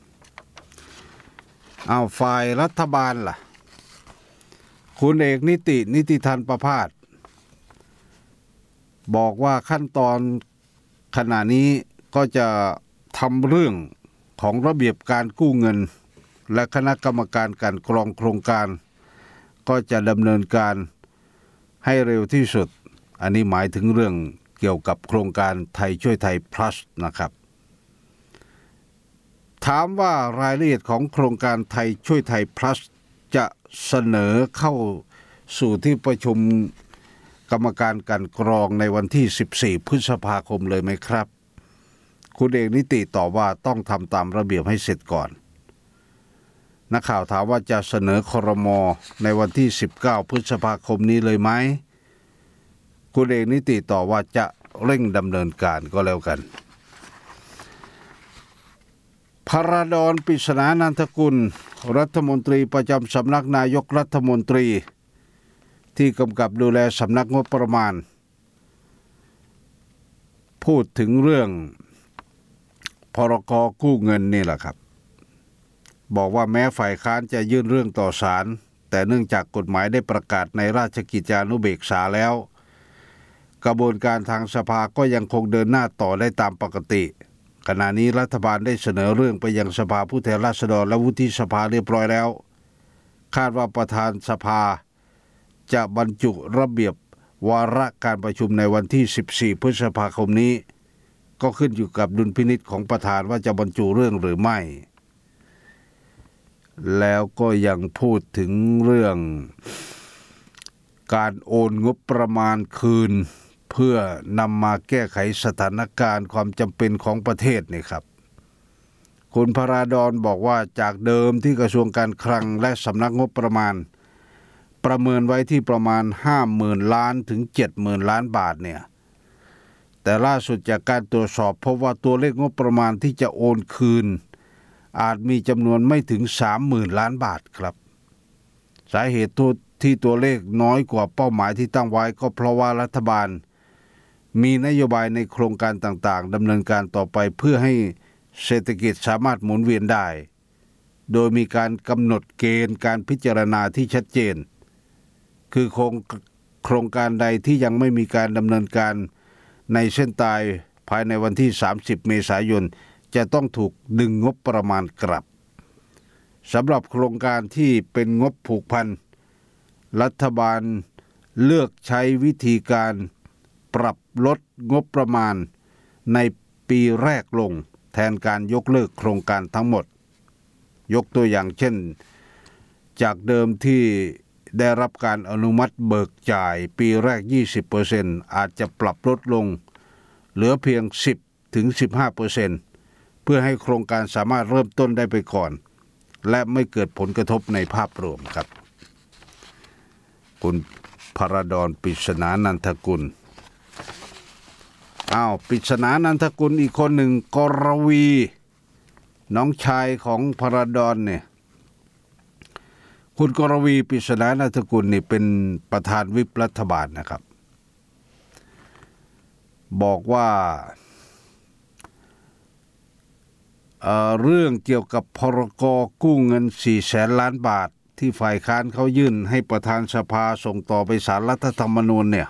เอาฝ่ายรัฐบาลล่ะคุณเอกนิตินิติธันประภาสบอกว่าขั้นตอนขณะนี้ก็จะทำเรื่องของระเบียบการกู้เงินและคณะกรรมการการกรองโครงการก็จะดำเนินการให้เร็วที่สุดอันนี้หมายถึงเรื่องเกี่ยวกับโครงการไทยช่วยไทย plus นะครับถามว่ารายละเอียดของโครงการไทยช่วยไทย plus จะเสนอเข้าสู่ที่ประชุมกรรมการการกรองในวันที่สิบสี่พฤษภาคมเลยไหมครับคุณเอกนิติตอบว่าต้องทำตามระเบียบให้เสร็จก่อนนักข่าวถามว่าจะเสนอครม.ในวันที่สิบเก้าพฤษภาคมนี้เลยไหมคุณเอกนิติตอบว่าจะเร่งดำเนินการก็แล้วกันพระดอนปริศนานันทกุลรัฐมนตรีประจำสำนักนายกรัฐมนตรีที่กำกับดูแลสำนักงบประมาณพูดถึงเรื่องพรกกู้เงินนี่แหละครับบอกว่าแม้ฝ่ายค้านจะยื่นเรื่องต่อศาลแต่เนื่องจากกฎหมายได้ประกาศในราชกิจจานุเบกษาแล้วกระบวนการทางสภาก็ยังคงเดินหน้าต่อได้ตามปกติขณะนี้รัฐบาลได้เสนอเรื่องไปยังสภาผู้แทนราษฎรและวุฒิสภาเรียบร้อยแล้วคาดว่าประธานสภาจะบรรจุระเบียบวาระการประชุมในวันที่สิบสี่พฤษภาคมนี้ก็ขึ้นอยู่กับดุลพินิจของประธานว่าจะบรรจุเรื่องหรือไม่แล้วก็ยังพูดถึงเรื่องการโอนงบประมาณคืนเพื่อนำมาแก้ไขสถานการณ์ความจำเป็นของประเทศนี่ครับคุณพราดรบอกว่าจากเดิมที่กระทรวงการคลังและสำนักงบประมาณประเมินไว้ที่ประมาณ ห้าหมื่น ล้านถึง เจ็ดหมื่น ล้านบาทเนี่ยแต่ล่าสุดจากการตรวจสอบพบว่าตัวเลขงบประมาณที่จะโอนคืนอาจมีจำนวนไม่ถึง สามหมื่น ล้านบาทครับสาเหตุที่ตัวเลขน้อยกว่าเป้าหมายที่ตั้งไว้ก็เพราะว่ารัฐบาลมีนโยบายในโครงการต่างๆดำเนินการต่อไปเพื่อให้เศรษฐกิจสามารถหมุนเวียนได้โดยมีการกำหนดเกณฑ์การพิจารณาที่ชัดเจนคือโครงโครงการใดที่ยังไม่มีการดำเนินการในเส้นตายภายในวันที่สามสิบเมษายนจะต้องถูกดึงงบประมาณกลับสำหรับโครงการที่เป็นงบผูกพันรัฐบาลเลือกใช้วิธีการปรับลดงบประมาณในปีแรกลงแทนการยกเลิกโครงการทั้งหมดยกตัวอย่างเช่นจากเดิมที่ได้รับการอนุมัติเบิกจ่ายปีแรก ยี่สิบเปอร์เซ็นต์ อาจจะปรับลดลงเหลือเพียง สิบถึงสิบห้าเปอร์เซ็นต์ เพื่อให้โครงการสามารถเริ่มต้นได้ไปก่อนและไม่เกิดผลกระทบในภาพรวมครับคุณพราดร ปริศนานันทกุลอ้าวปริศนานันทกุลอีกคนหนึ่งกรวีน้องชายของพราดรเนี่ยคุณกรวี ปริศนานันทกุลนี่เป็นประธานวิปรัฐบาลนะครับบอกว่าเอ่อเรื่องเกี่ยวกับพรกกู้เงินสี่แสนล้านบาทที่ฝ่ายค้านเขายื่นให้ประธานสภาส่งต่อไปศาลรัฐธรรมนูญเนี่ย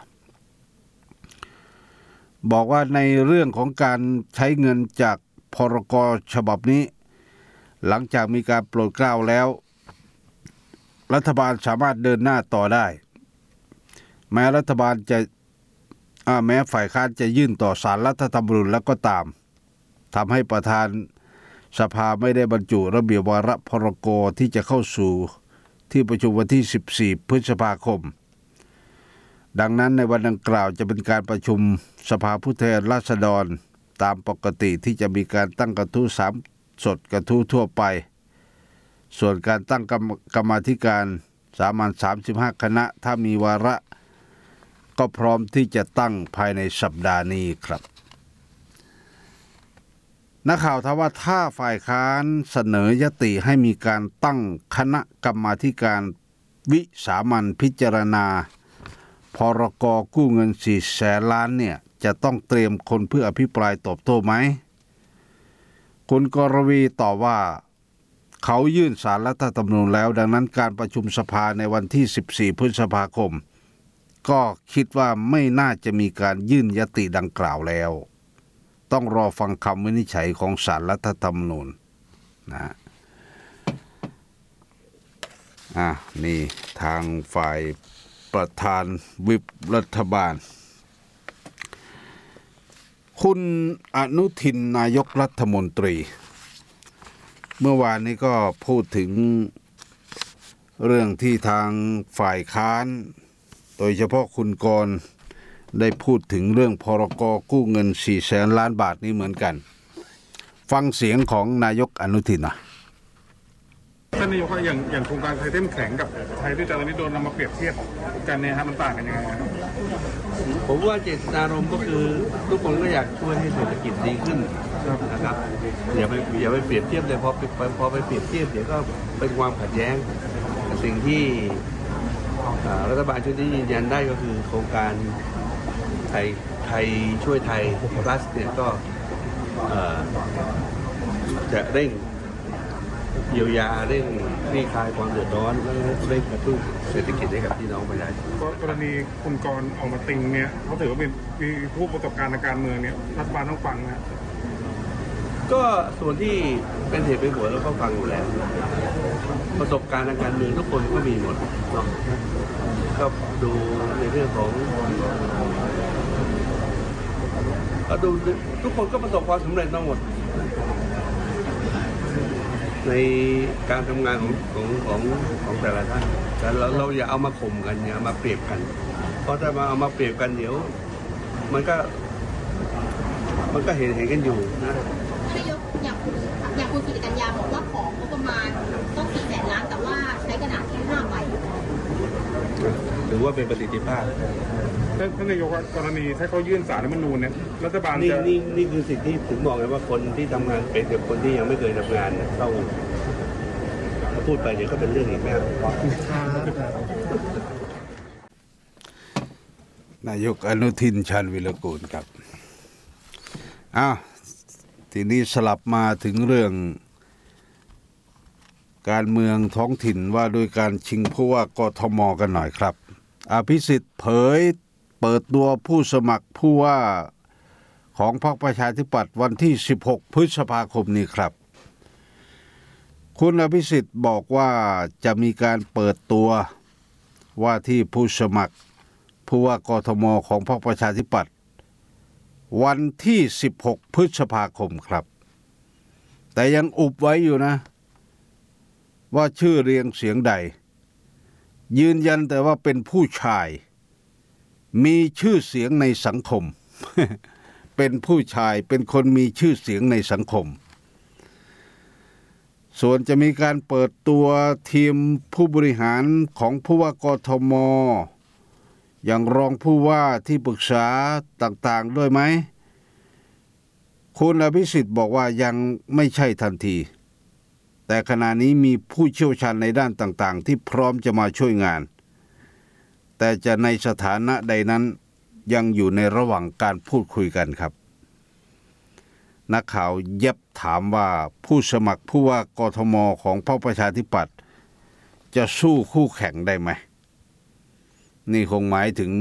บอกว่าในเรื่องของการใช้เงินจากพรกฉบับนี้หลังจากมีการโปรดเกล้าแล้วรัฐบาลสามารถเดินหน้าต่อได้แม้รัฐบาลจะแม้ฝ่ายค้านจะยื่นต่อศาลรัฐธรรมนูญแล้วก็ตามทำให้ประธานสภาไม่ได้บรรจุระเบียบวาระพรกที่จะเข้าสู่ที่ประชุมวันที่สิบสี่พฤษภาคมดังนั้นในวันดังกล่าวจะเป็นการประชุมสภาผู้แทนราษฎรตามปกติที่จะมีการตั้งกระทู้สามสดกระทู้ทั่วไปส่วนการตั้งกรรมาธิการสามัญสามสิบห้าคณะถ้ามีวาระก็พร้อมที่จะตั้งภายในสัปดาห์นี้ครับนักข่าวถามว่าถ้าฝ่ายค้านเสนอยติให้มีการตั้งคณะกรรมาธิการวิสามัญพิจารณาพรกกู้เงินสี่แสนล้านเนี่ยจะต้องเตรียมคนเพื่ออภิปรายตอบโต้ไหมคุณกรวีตอบว่าเขายื่นศาลรัฐธรรมนูญแล้วดังนั้นการประชุมสภาในวันที่สิบสี่พฤษภาคมก็คิดว่าไม่น่าจะมีการยื่นยติดังกล่าวแล้วต้องรอฟังคำวินิจฉัยของศาลรัฐธรรมนูญนะอ่ะนี่ทางฝ่ายประธานวิปรัฐบาลคุณอนุทินนายกรัฐมนตรีเมื่อวานนี้ก็พูดถึงเรื่องที่ทางฝ่ายค้านโดยเฉพาะคุณกรณ์ได้พูดถึงเรื่องพรกกู้เงินสี่แสนล้านบาทนี้เหมือนกันฟังเสียงของนายกอนุทินนะท่านนายกอย่างอย่างโครงการไทยเข้มแข็งกับไทยด้วยใจนี้โดนนำมาเปรียบเทียบกันเนี่ยครับมันต่างกันยังไงครับผมว่าเจตนารมณ์ก็คือทุกคนก็อยากช่วยให้เศรษฐกิจดีขึ้นนะครับอย่าไปอย่าไปเปรียบเทียบเลยพอไปพอไปเปรียบเทียบเดี๋ยวก็เป็นความขัดแย้งสิ่งที่รัฐบาลชุดนี้ยืนยันได้ก็คือโครงการไทยไทยช่วยไทย plus เนี่ยก็จะเร่งเยียวยาเร่งคลี่คลายความเดือดร้อนและเร่งกระตุ้นเศรษฐกิจให้กับพี่น้องประชาชนกรณีคุณกรณ์ออกมาติงเนี่ยเขาถือว่าเป็นมีผู้ประสบการณ์ทางการเมืองเนี่ยรัฐบาลต้องฟังนะก็ส่วนที่เป็นเหตุเป็นผลแล้วก็ฟังอยู่แล้วประสบการณ์ทางการเมืองทุกคนก็มีหมดเนาะก็ดูในเรื่องของก็ดูทุกคนก็ประสบความสำเร็จมาหมดในการทำงานของของของของแต่ละท่านแต่เราเราอย่าเอามาข่มกันอย่ามาเปรียบกันเพราะถ้ามาเอามาเปรียบกันเดี๋ยวมันก็มันก็เห็นเห็นกันอยู่นะนายกอย่างคุณอย่างคุณสิริกัญญาบอกว่าของงบประมาณต้องสี่แสนล้านแต่ว่าใช้กระดาษแค่ห้าใบหรือว่าเป็นประสิทธิภาพท่านนายกกรณีถ้าเขายื่นศาลรัฐธรรมนูญเนี่ยรัฐบาลนี่จะนี่นี่คือสิ่งที่ถึงบอกไงว่าคนที่ทำงานเป็นกับคนที่ยังไม่เคยทำงานต้องพูดไปเดี๋ยวก็เป็นเรื่องอีกแล้วนายกอนุทินชาญวิรกูลครับอ้าวทีนี้สลับมาถึงเรื่องการเมืองท้องถิ่นว่าด้วยการชิงผู้ว่ากทมกันหน่อยครับอภิสิทธิ์เผยเปิดตัวผู้สมัครผู้ว่าของพรรคประชาธิปัตย์วันที่สิบหกพฤษภาคมนี้ครับคุณอภิสิทธิ์บอกว่าจะมีการเปิดตัวว่าที่ผู้สมัครผู้ว่ากทมของพรรคประชาธิปัตย์วันที่สิบหกพฤษภาคมครับแต่ยังอุบไว้อยู่นะว่าชื่อเรียงเสียงใดยืนยันแต่ว่าเป็นผู้ชายมีชื่อเสียงในสังคม เป็นผู้ชายเป็นคนมีชื่อเสียงในสังคมส่วนจะมีการเปิดตัวทีมผู้บริหารของผู้ว่ากทมอย่างรองผู้ว่าที่ปรึกษาต่างๆด้วยไหมคุณอภิสิทธิ์บอกว่ายังไม่ใช่ทันทีแต่ขณะนี้มีผู้เชี่ยวชาญในด้านต่างๆที่พร้อมจะมาช่วยงานแต่จะในสถานะใดนั้นยังอยู่ในระหว่างการพูดคุยกันครับนักข่าวเย็บถามว่าผู้สมัครผู้ว่ากทมของพรรคประชาธิปัตย์จะสู้คู่แข่งได้ไหมนี่คงหมายถึง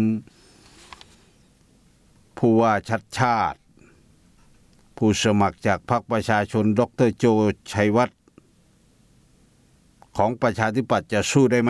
ผู้ว่าชัดชาติผู้สมัครจากพรรคประชาชนดร.โจชัยวัฒน์ของประชาธิปัตย์จะสู้ได้ไหม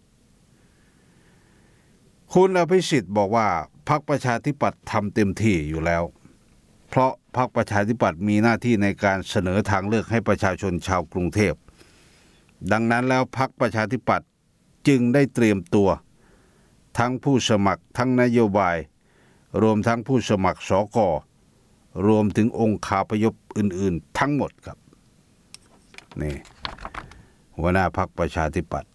คุณอภิสิทธิ์บอกว่าพรรคประชาธิปัตย์ทำเต็มที่อยู่แล้วเพราะพรรคประชาธิปัตย์มีหน้าที่ในการเสนอทางเลือกให้ประชาชนชาวกรุงเทพดังนั้นแล้วพรรคประชาธิปัตย์จึงได้เตรียมตัวทั้งผู้สมัครทั้งนโยบายรวมทั้งผู้สมัครสกรวมถึงองค์คาพยพอื่นๆทั้งหมดครับนี่หัวหน้าพรรคประชาธิปัตย์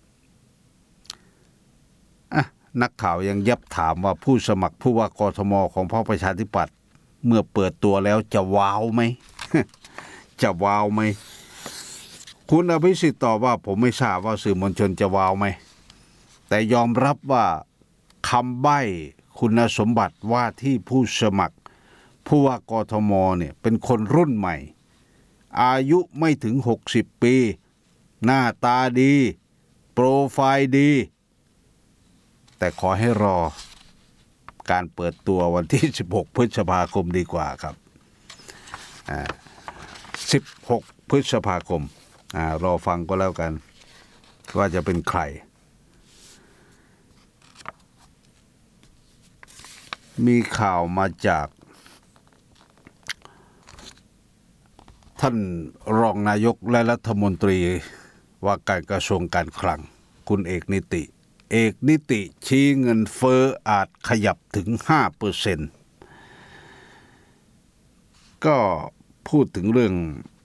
อ่ะนักข่าวยังยับถามว่าผู้สมัครผู้ว่ากทมของพรรคประชาธิปัตย์เมื่อเปิดตัวแล้วจะว้าวไหม จะว้าวไหมคุณอภิสิทธิ์ตอบว่าผมไม่ทราบว่าสื่อมวลชนจะว้าวไหมแต่ยอมรับว่าคำใบ้คุณสมบัติว่าที่ผู้สมัครผู้ว่ากทมเนี่ยเป็นคนรุ่นใหม่อายุไม่ถึงหกสิบปีหน้าตาดีโปรไฟล์ดีแต่ขอให้รอการเปิดตัววันที่สิบหกพฤษภาคมดีกว่าครับอ่าสิบหกพฤษภาคมอ่ารอฟังก็แล้วกันว่าจะเป็นใครมีข่าวมาจากท่านรองนายกและรัฐมนตรีว่าการกระทรวงการคลังคุณเอกนิติเอกนิติชี้เงินเฟ้ออาจขยับถึง ห้าเปอร์เซ็นต์ ก็พูดถึงเรื่อง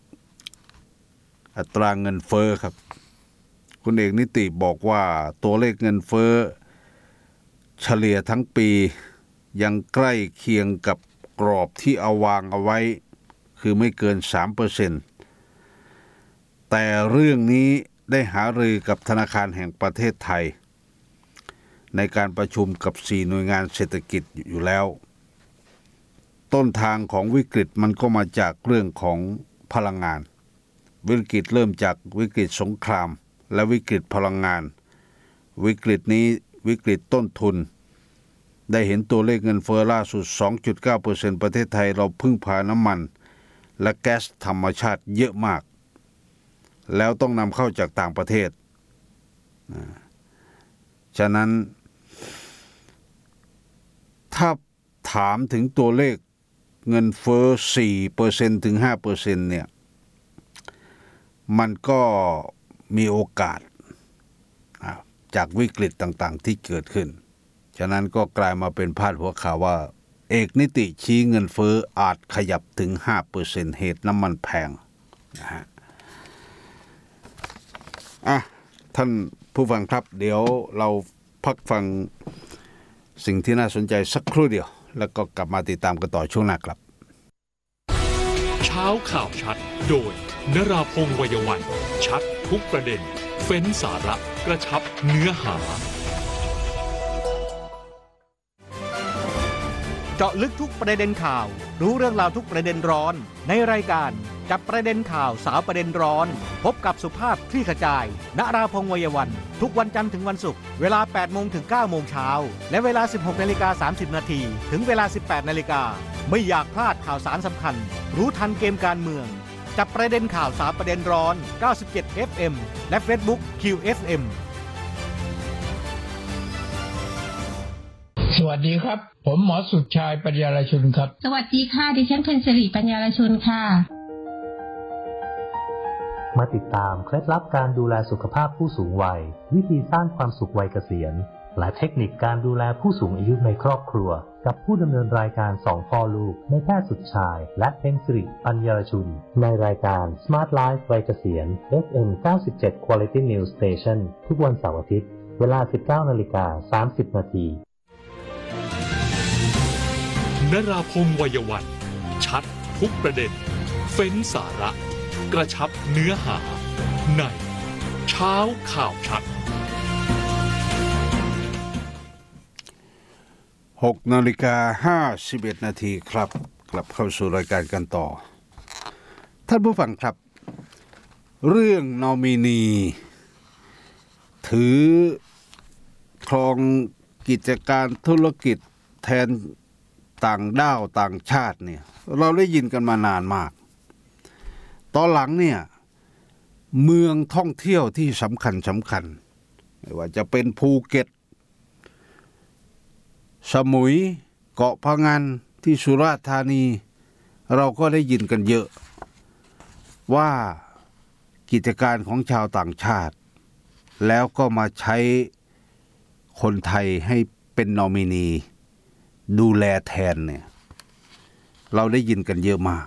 อัตราเงินเฟ้อครับคุณเอกนิติบอกว่าตัวเลขเงินเฟ้อเฉลี่ยทั้งปียังใกล้เคียงกับกรอบที่เอาวางเอาไว้คือไม่เกิน สามเปอร์เซ็นต์ แต่เรื่องนี้ได้หารือกับธนาคารแห่งประเทศไทยในการประชุมกับสี่หน่วยงานเศรษฐกิจอยู่แล้วต้นทางของวิกฤตมันก็มาจากเรื่องของพลังงานวิกฤตเริ่มจากวิกฤตสงครามและวิกฤตพลังงานวิกฤตนี้วิกฤตต้นทุนได้เห็นตัวเลขเงินเฟ้อล่าสุด สองจุดเก้าเปอร์เซ็นต์ ประเทศไทยเราพึ่งพาน้ำมันและแก๊สธรรมชาติเยอะมากแล้วต้องนำเข้าจากต่างประเทศฉะนั้นถ้าถามถึงตัวเลขเงินเฟ้อ สี่เปอร์เซ็นต์ ถึง ห้าเปอร์เซ็นต์ เนี่ยมันก็มีโอกาสจากวิกฤตต่างๆที่เกิดขึ้นฉะนั้นก็กลายมาเป็นพาดหัวข่าวว่าเอกนิติชี้เงินเฟ้ออาจขยับถึง ห้าเปอร์เซ็นต์ เหตุน้ำมันแพงนะฮะอ่ะท่านผู้ฟังครับเดี๋ยวเราพักฟังสิ่งที่น่าสนใจสักครู่เดียวแล้วก็กลับมาติดตามกันต่อช่วงหน้าครับเช้าข่าวชัดโดยนราพงษ์ วัยวันชัดทุกประเด็นเฟ้นสาระกระชับเนื้อหาเจาะลึกทุกประเด็นข่าวรู้เรื่องราวทุกประเด็นร้อนในรายการจับประเด็นข่าวสาวประเด็นร้อนพบกับสุภาพคลี่ขจายณราพงษ์ วัยวันทุกวันจันทร์ถึงวันศุกร์เวลา แปดโมง ถึง เก้าโมง เช้าและเวลา สิบหกนาฬิกาสามสิบนาทีถึงเวลา สิบแปดนาฬิกาไม่อยากพลาดข่าวสารสำคัญรู้ทันเกมการเมืองจับประเด็นข่าวสาวประเด็นร้อน เก้าสิบเจ็ด เอฟ เอ็ม และ Facebook คิว เอฟ เอ็มสวัสดีครับผมหมอสุดชายปัญญารชุนครับสวัสดีค่ะดิฉันเพ็ญศิริปัญญารชุนค่ะมาติดตามเคล็ดลับการดูแลสุขภาพผู้สูงวัยวิธีสร้างความสุขวัยเกษียณและเทคนิคการดูแลผู้สูงอายุในครอบครัวกับผู้ดำเนินรายการสองพ่อลูกในแพทย์สุดชายและเพ็ญศิริปัญญารชุนในรายการ Smart Life วัยเกษียณ เอฟ เอ็ม เก้าสิบเจ็ด Quality News Station ทุกวันเสาร์อาทิตย์เวลา สิบเก้านาฬิกาสามสิบนาทีนราพงษ์ วัยวันชัดทุกประเด็นเฟ้นสาระกระชับเนื้อหาในเช้าข่าวชัดหกนาฬิกาห้าสิบเอ็ดนาทีครับกลับเข้าสู่รายการกันต่อท่านผู้ฟังครับเรื่องนอมินีถือครองกิจการธุรกิจแทนต่างด้าวต่างชาติเนี่ยเราได้ยินกันมานานมากตอนหลังเนี่ยเมืองท่องเที่ยวที่สำคัญสำคัญไม่ว่าจะเป็นภูเก็ตสมุยเกาะพะงันที่สุราษฎร์ธานีเราก็ได้ยินกันเยอะว่ากิจการของชาวต่างชาติแล้วก็มาใช้คนไทยให้เป็นนอมินีดูแลแทนเนี่ยเราได้ยินกันเยอะมาก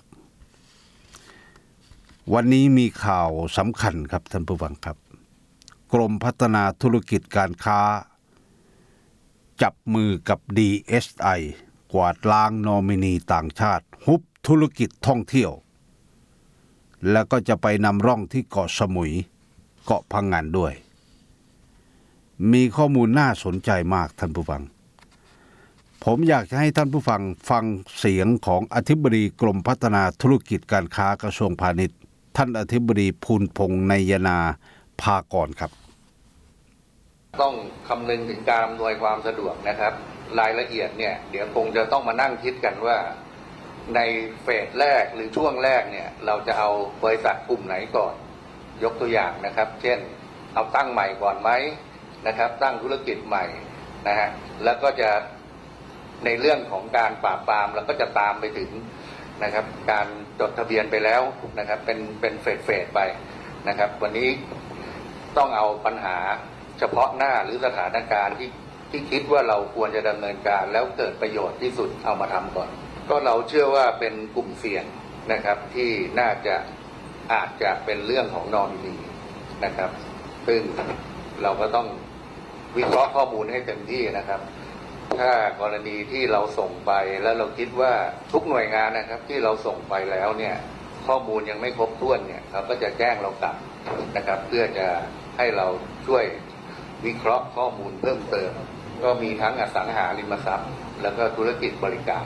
วันนี้มีข่าวสำคัญครับท่านผู้ฟังครับกรมพัฒนาธุรกิจการค้าจับมือกับ ดี เอส ไอ กวาดล้างนอมินีต่างชาติฮุบธุรกิจท่องเที่ยวแล้วก็จะไปนำร่องที่เกาะสมุยเกาะพังงานด้วยมีข้อมูลน่าสนใจมากท่านผู้ฟังผมอยากจะให้ท่านผู้ฟังฟังเสียงของอธิบดีกรมพัฒนาธุรกิจการค้ากระทรวงพาณิชย์ท่านอธิบดีภูลพงษ์ไนยนาภากรครับต้องคำนึงถึงการอำนวยความสะดวกนะครับรายละเอียดเนี่ยเดี๋ยวคงจะต้องมานั่งคิดกันว่าในเฟสแรกหรือช่วงแรกเนี่ยเราจะเอาบริษัทกลุ่มไหนก่อนยกตัวอย่างนะครับเช่นเอาตั้งใหม่ก่อนไหมนะครับตั้งธุรกิจใหม่นะฮะแล้วก็จะในเรื่องของการปราบปรามเราก็จะตามไปถึงนะครับการจดทะเบียนไปแล้วนะครับเป็นเป็นเฟสเฟสไปนะครับวันนี้ต้องเอาปัญหาเฉพาะหน้าหรือสถานการณ์ที่ที่คิดว่าเราควรจะดำเนินการแล้วเกิดประโยชน์ที่สุดเอามาทำก่อนก็เราเชื่อว่าเป็นกลุ่มเสี่ยงนะครับที่น่าจะอาจจะเป็นเรื่องของนอมินีนะครับซึ่งเราก็ต้องวิเคราะห์ข้อมูลให้เต็มที่นะครับถ้ากรณีที่เราส่งไปแล้วเราคิดว่าทุกหน่วยงานนะครับที่เราส่งไปแล้วเนี่ยข้อมูลยังไม่ครบถ้วนเนี่ยเขาก็จะแจ้งเรากลับนะครับเพื่อจะให้เราช่วยวิเคราะห์ข้อมูลเพิ่มเติมก็มีทั้งอสังหาริมทรัพย์แล้วก็ธุรกิจบริการ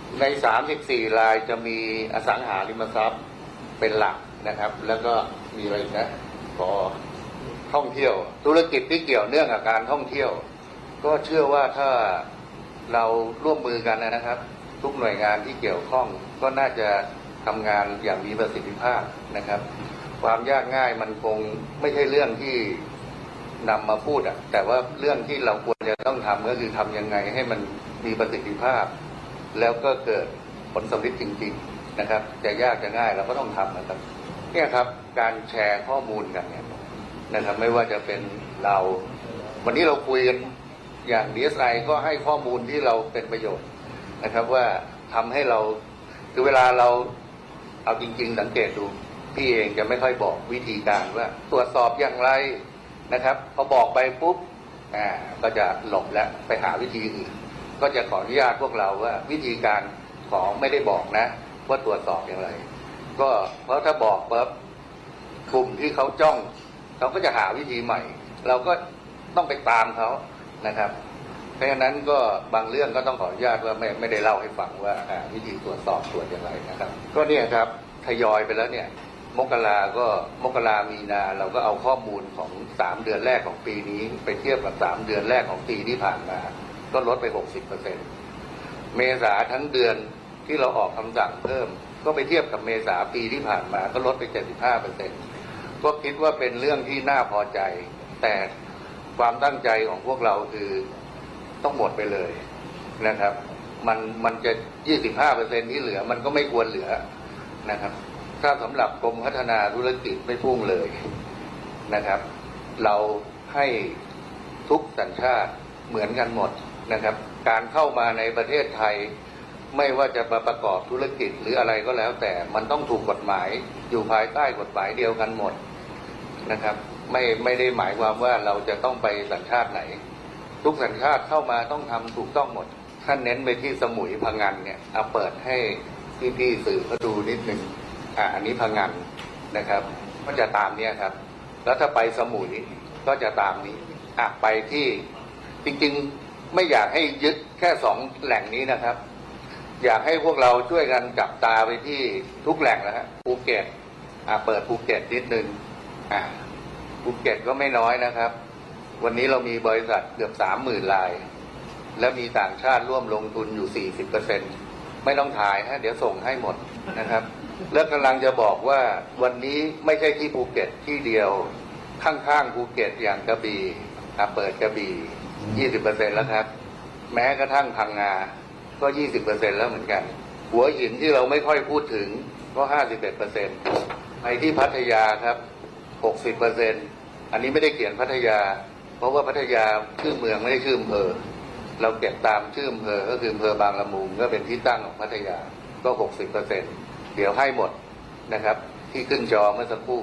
ในสามสิบสี่รายจะมีอสังหาริมทรัพย์เป็นหลักนะครับแล้วก็มีอะไรนะพอท่องเที่ยวธุรกิจที่เกี่ยวเนื่องกับการท่องเที่ยวก็เชื่อว่าถ้าเราร่วมมือกันนะครับทุกหน่วยงานที่เกี่ยวข้องก็น่าจะทำงานอย่างมีประสิทธิภาพนะครับความยากง่ายมันคงไม่ใช่เรื่องที่นำมาพูดอะแต่ว่าเรื่องที่เราควรจะต้องทำก็คือทำยังไงให้มันมีประสิทธิภาพแล้วก็เกิดผลสำเร็จจริงๆนะครับจะยากจะง่ายเราก็ต้องทำนะครับเนี่ยครับการแชร์ข้อมูลกันเนี่ยนะครับไม่ว่าจะเป็นเราวันนี้เราคุยกันอย่าง ดี เอส ไอ ก็ให้ข้อมูลที่เราเป็นประโยชน์นะครับว่าทำให้เราคือเวลาเราเอาจริงๆสังเกตดูพี่เองจะไม่ค่อยบอกวิธีการว่าตรวจสอบอย่างไรนะครับพอบอกไปปุ๊บอ่าก็จะหลบแล้วไปหาวิธีอื่นก็จะขออนุญาตพวกเราว่าวิธีการของไม่ได้บอกนะว่าตรวจสอบอย่างไรก็เพราะถ้าบอกปั๊บกลุ่มที่เขาจ้องเขาก็จะหาวิธีใหม่เราก็ต้องไปตามเขานะครับเพราะฉะนั้นก็บางเรื่องก็ต้องขออนุญาตว่าไม่ไม่ได้เล่าให้ฟังว่าวิธีตรวจสอบตรวจอย่างไรนะครับก็เนี่ยครับทยอยไปแล้วเนี่ยมกราก็มกรามีนาเราก็เอาข้อมูลของสามเดือนแรกของปีนี้ไปเทียบกับสามเดือนแรกของปีที่ผ่านมาก็ลดไป หกสิบเปอร์เซ็นต์ เมษาทั้งเดือนที่เราออกคำสั่งเพิ่มก็ไปเทียบกับเมษาปีที่ผ่านมาก็ลดไป เจ็ดสิบห้าเปอร์เซ็นต์ ก็คิดว่าเป็นเรื่องที่น่าพอใจแต่ความตั้งใจของพวกเราคือต้องหมดไปเลยนะครับมันมันจะ ยี่สิบห้าเปอร์เซ็นต์ ที่เหลือมันก็ไม่ควรเหลือนะครับถ้าสำหรับกรมพัฒนาธุรกิจไม่พุ่งเลยนะครับเราให้ทุกสัญชาติเหมือนกันหมดนะครับการเข้ามาในประเทศไทยไม่ว่าจะมาประกอบธุรกิจหรืออะไรก็แล้วแต่มันต้องถูกกฎหมายอยู่ภายใต้กฎหมายเดียวกันหมดนะครับไม่ไม่ได้หมายความว่าเราจะต้องไปสัญชาติไหนทุกสัญชาติเข้ามาต้องทำถูกต้องหมดท่านเน้นไปที่สมุยพังงานเนี่ยเอาเปิดให้พี่ๆสื่อเขาดูนิดนึงอ่าอันนี้พังงานนะครับก็จะตามเนี้ยครับแล้วถ้าไปสมุยก็จะตามนี้อ่ะไปที่จริงๆไม่อยากให้ยึดแค่สองแหล่งนี้นะครับอยากให้พวกเราช่วยกันจับตาไปที่ทุกแหล่งนะฮะภูเก็ตอ่ะเปิดภูเก็ตนิดนึงอ่ะภูเก็ตก็ไม่น้อยนะครับวันนี้เรามีบริษัทเกือบสามหมื่นรายและมีต่างชาติร่วมลงทุนอยู่ สี่สิบเปอร์เซ็นต์ ไม่ต้องถ่ายฮะเดี๋ยวส่งให้หมดนะครับแล้วกำลังจะบอกว่าวันนี้ไม่ใช่ที่ภูเก็ตที่เดียวข้างๆภูเก็ตอย่างกระบี่อ่ะเปิดกระบี่ ยี่สิบเปอร์เซ็นต์ แล้วครับแม้กระทั่งพังงาก็ ยี่สิบเปอร์เซ็นต์ แล้วเหมือนกันหัวหินที่เราไม่ค่อยพูดถึงก็ ห้าสิบเอ็ดเปอร์เซ็นต์ ไปที่พัทยาครับ หกสิบเปอร์เซ็นต์ อันนี้ไม่ได้เขียนพัทยาเพราะว่าพัทยาชื่อเมืองไม่ได้ชื่ออำเภอเราเก็บตามชื่ออำเภอก็คืออำเภอบางละมุงก็เป็นที่ตั้งของพัทยาก็ หกสิบเปอร์เซ็นต์ เดี๋ยวให้หมดนะครับที่ขึ้นจอเมื่อสักครู่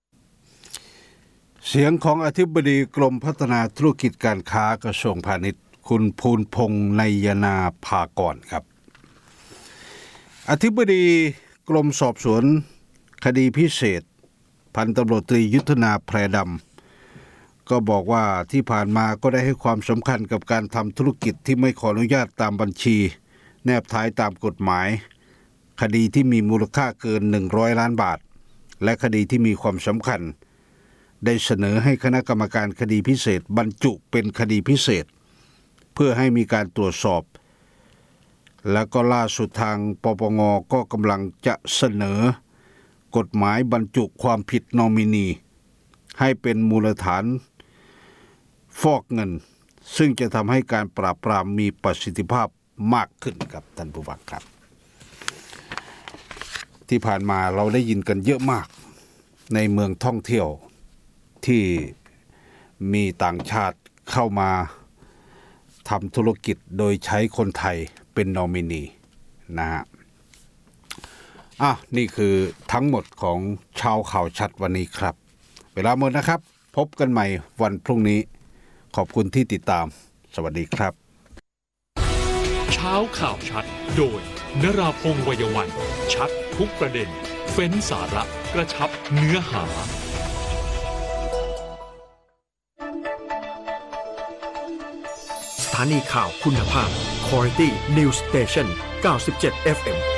เสียงของอธิบดีกรมพัฒนาธุรกิจการค้ากระทรวงพาณิชย์คุณภูลพงษ์ไนยนาภากรครับอธิบดีกรมสอบสวนคดีพิเศษพันตำรวจตรียุทธนาแพรดำก็บอกว่าที่ผ่านมาก็ได้ให้ความสำคัญกับการทำธุรกิจที่ไม่ขออนุญาตตามบัญชีแนบท้ายตามกฎหมายคดีที่มีมูลค่าเกินหนึ่งร้อยล้านบาทและคดีที่มีความสำคัญได้เสนอให้คณะกรรมการคดีพิเศษบรรจุเป็นคดีพิเศษเพื่อให้มีการตรวจสอบแล้วก็ล่าสุดทางปปงก็กำลังจะเสนอกฎหมายบรรจุความผิดนอมินีให้เป็นมูลฐานฟอกเงินซึ่งจะทำให้การปราบปรามมีประสิทธิภาพมากขึ้นครับท่านผู้ฟังครับที่ผ่านมาเราได้ยินกันเยอะมากในเมืองท่องเที่ยวที่มีต่างชาติเข้ามาทำธุรกิจโดยใช้คนไทยเป็นนอมินีนะฮะอ่ะนี่คือทั้งหมดของชาวข่าวชัดวันนี้ครับเวลาหมดนะครับพบกันใหม่วันพรุ่งนี้ขอบคุณที่ติดตามสวัสดีครับเช้าข่าวชัดโดยนราพงษ์ วัยวันชัดทุกประเด็นเฟ้นสาระกระชับเนื้อหาสถานีข่าวคุณภาพ Quality News Station เก้าสิบเจ็ด เอฟ เอ็ม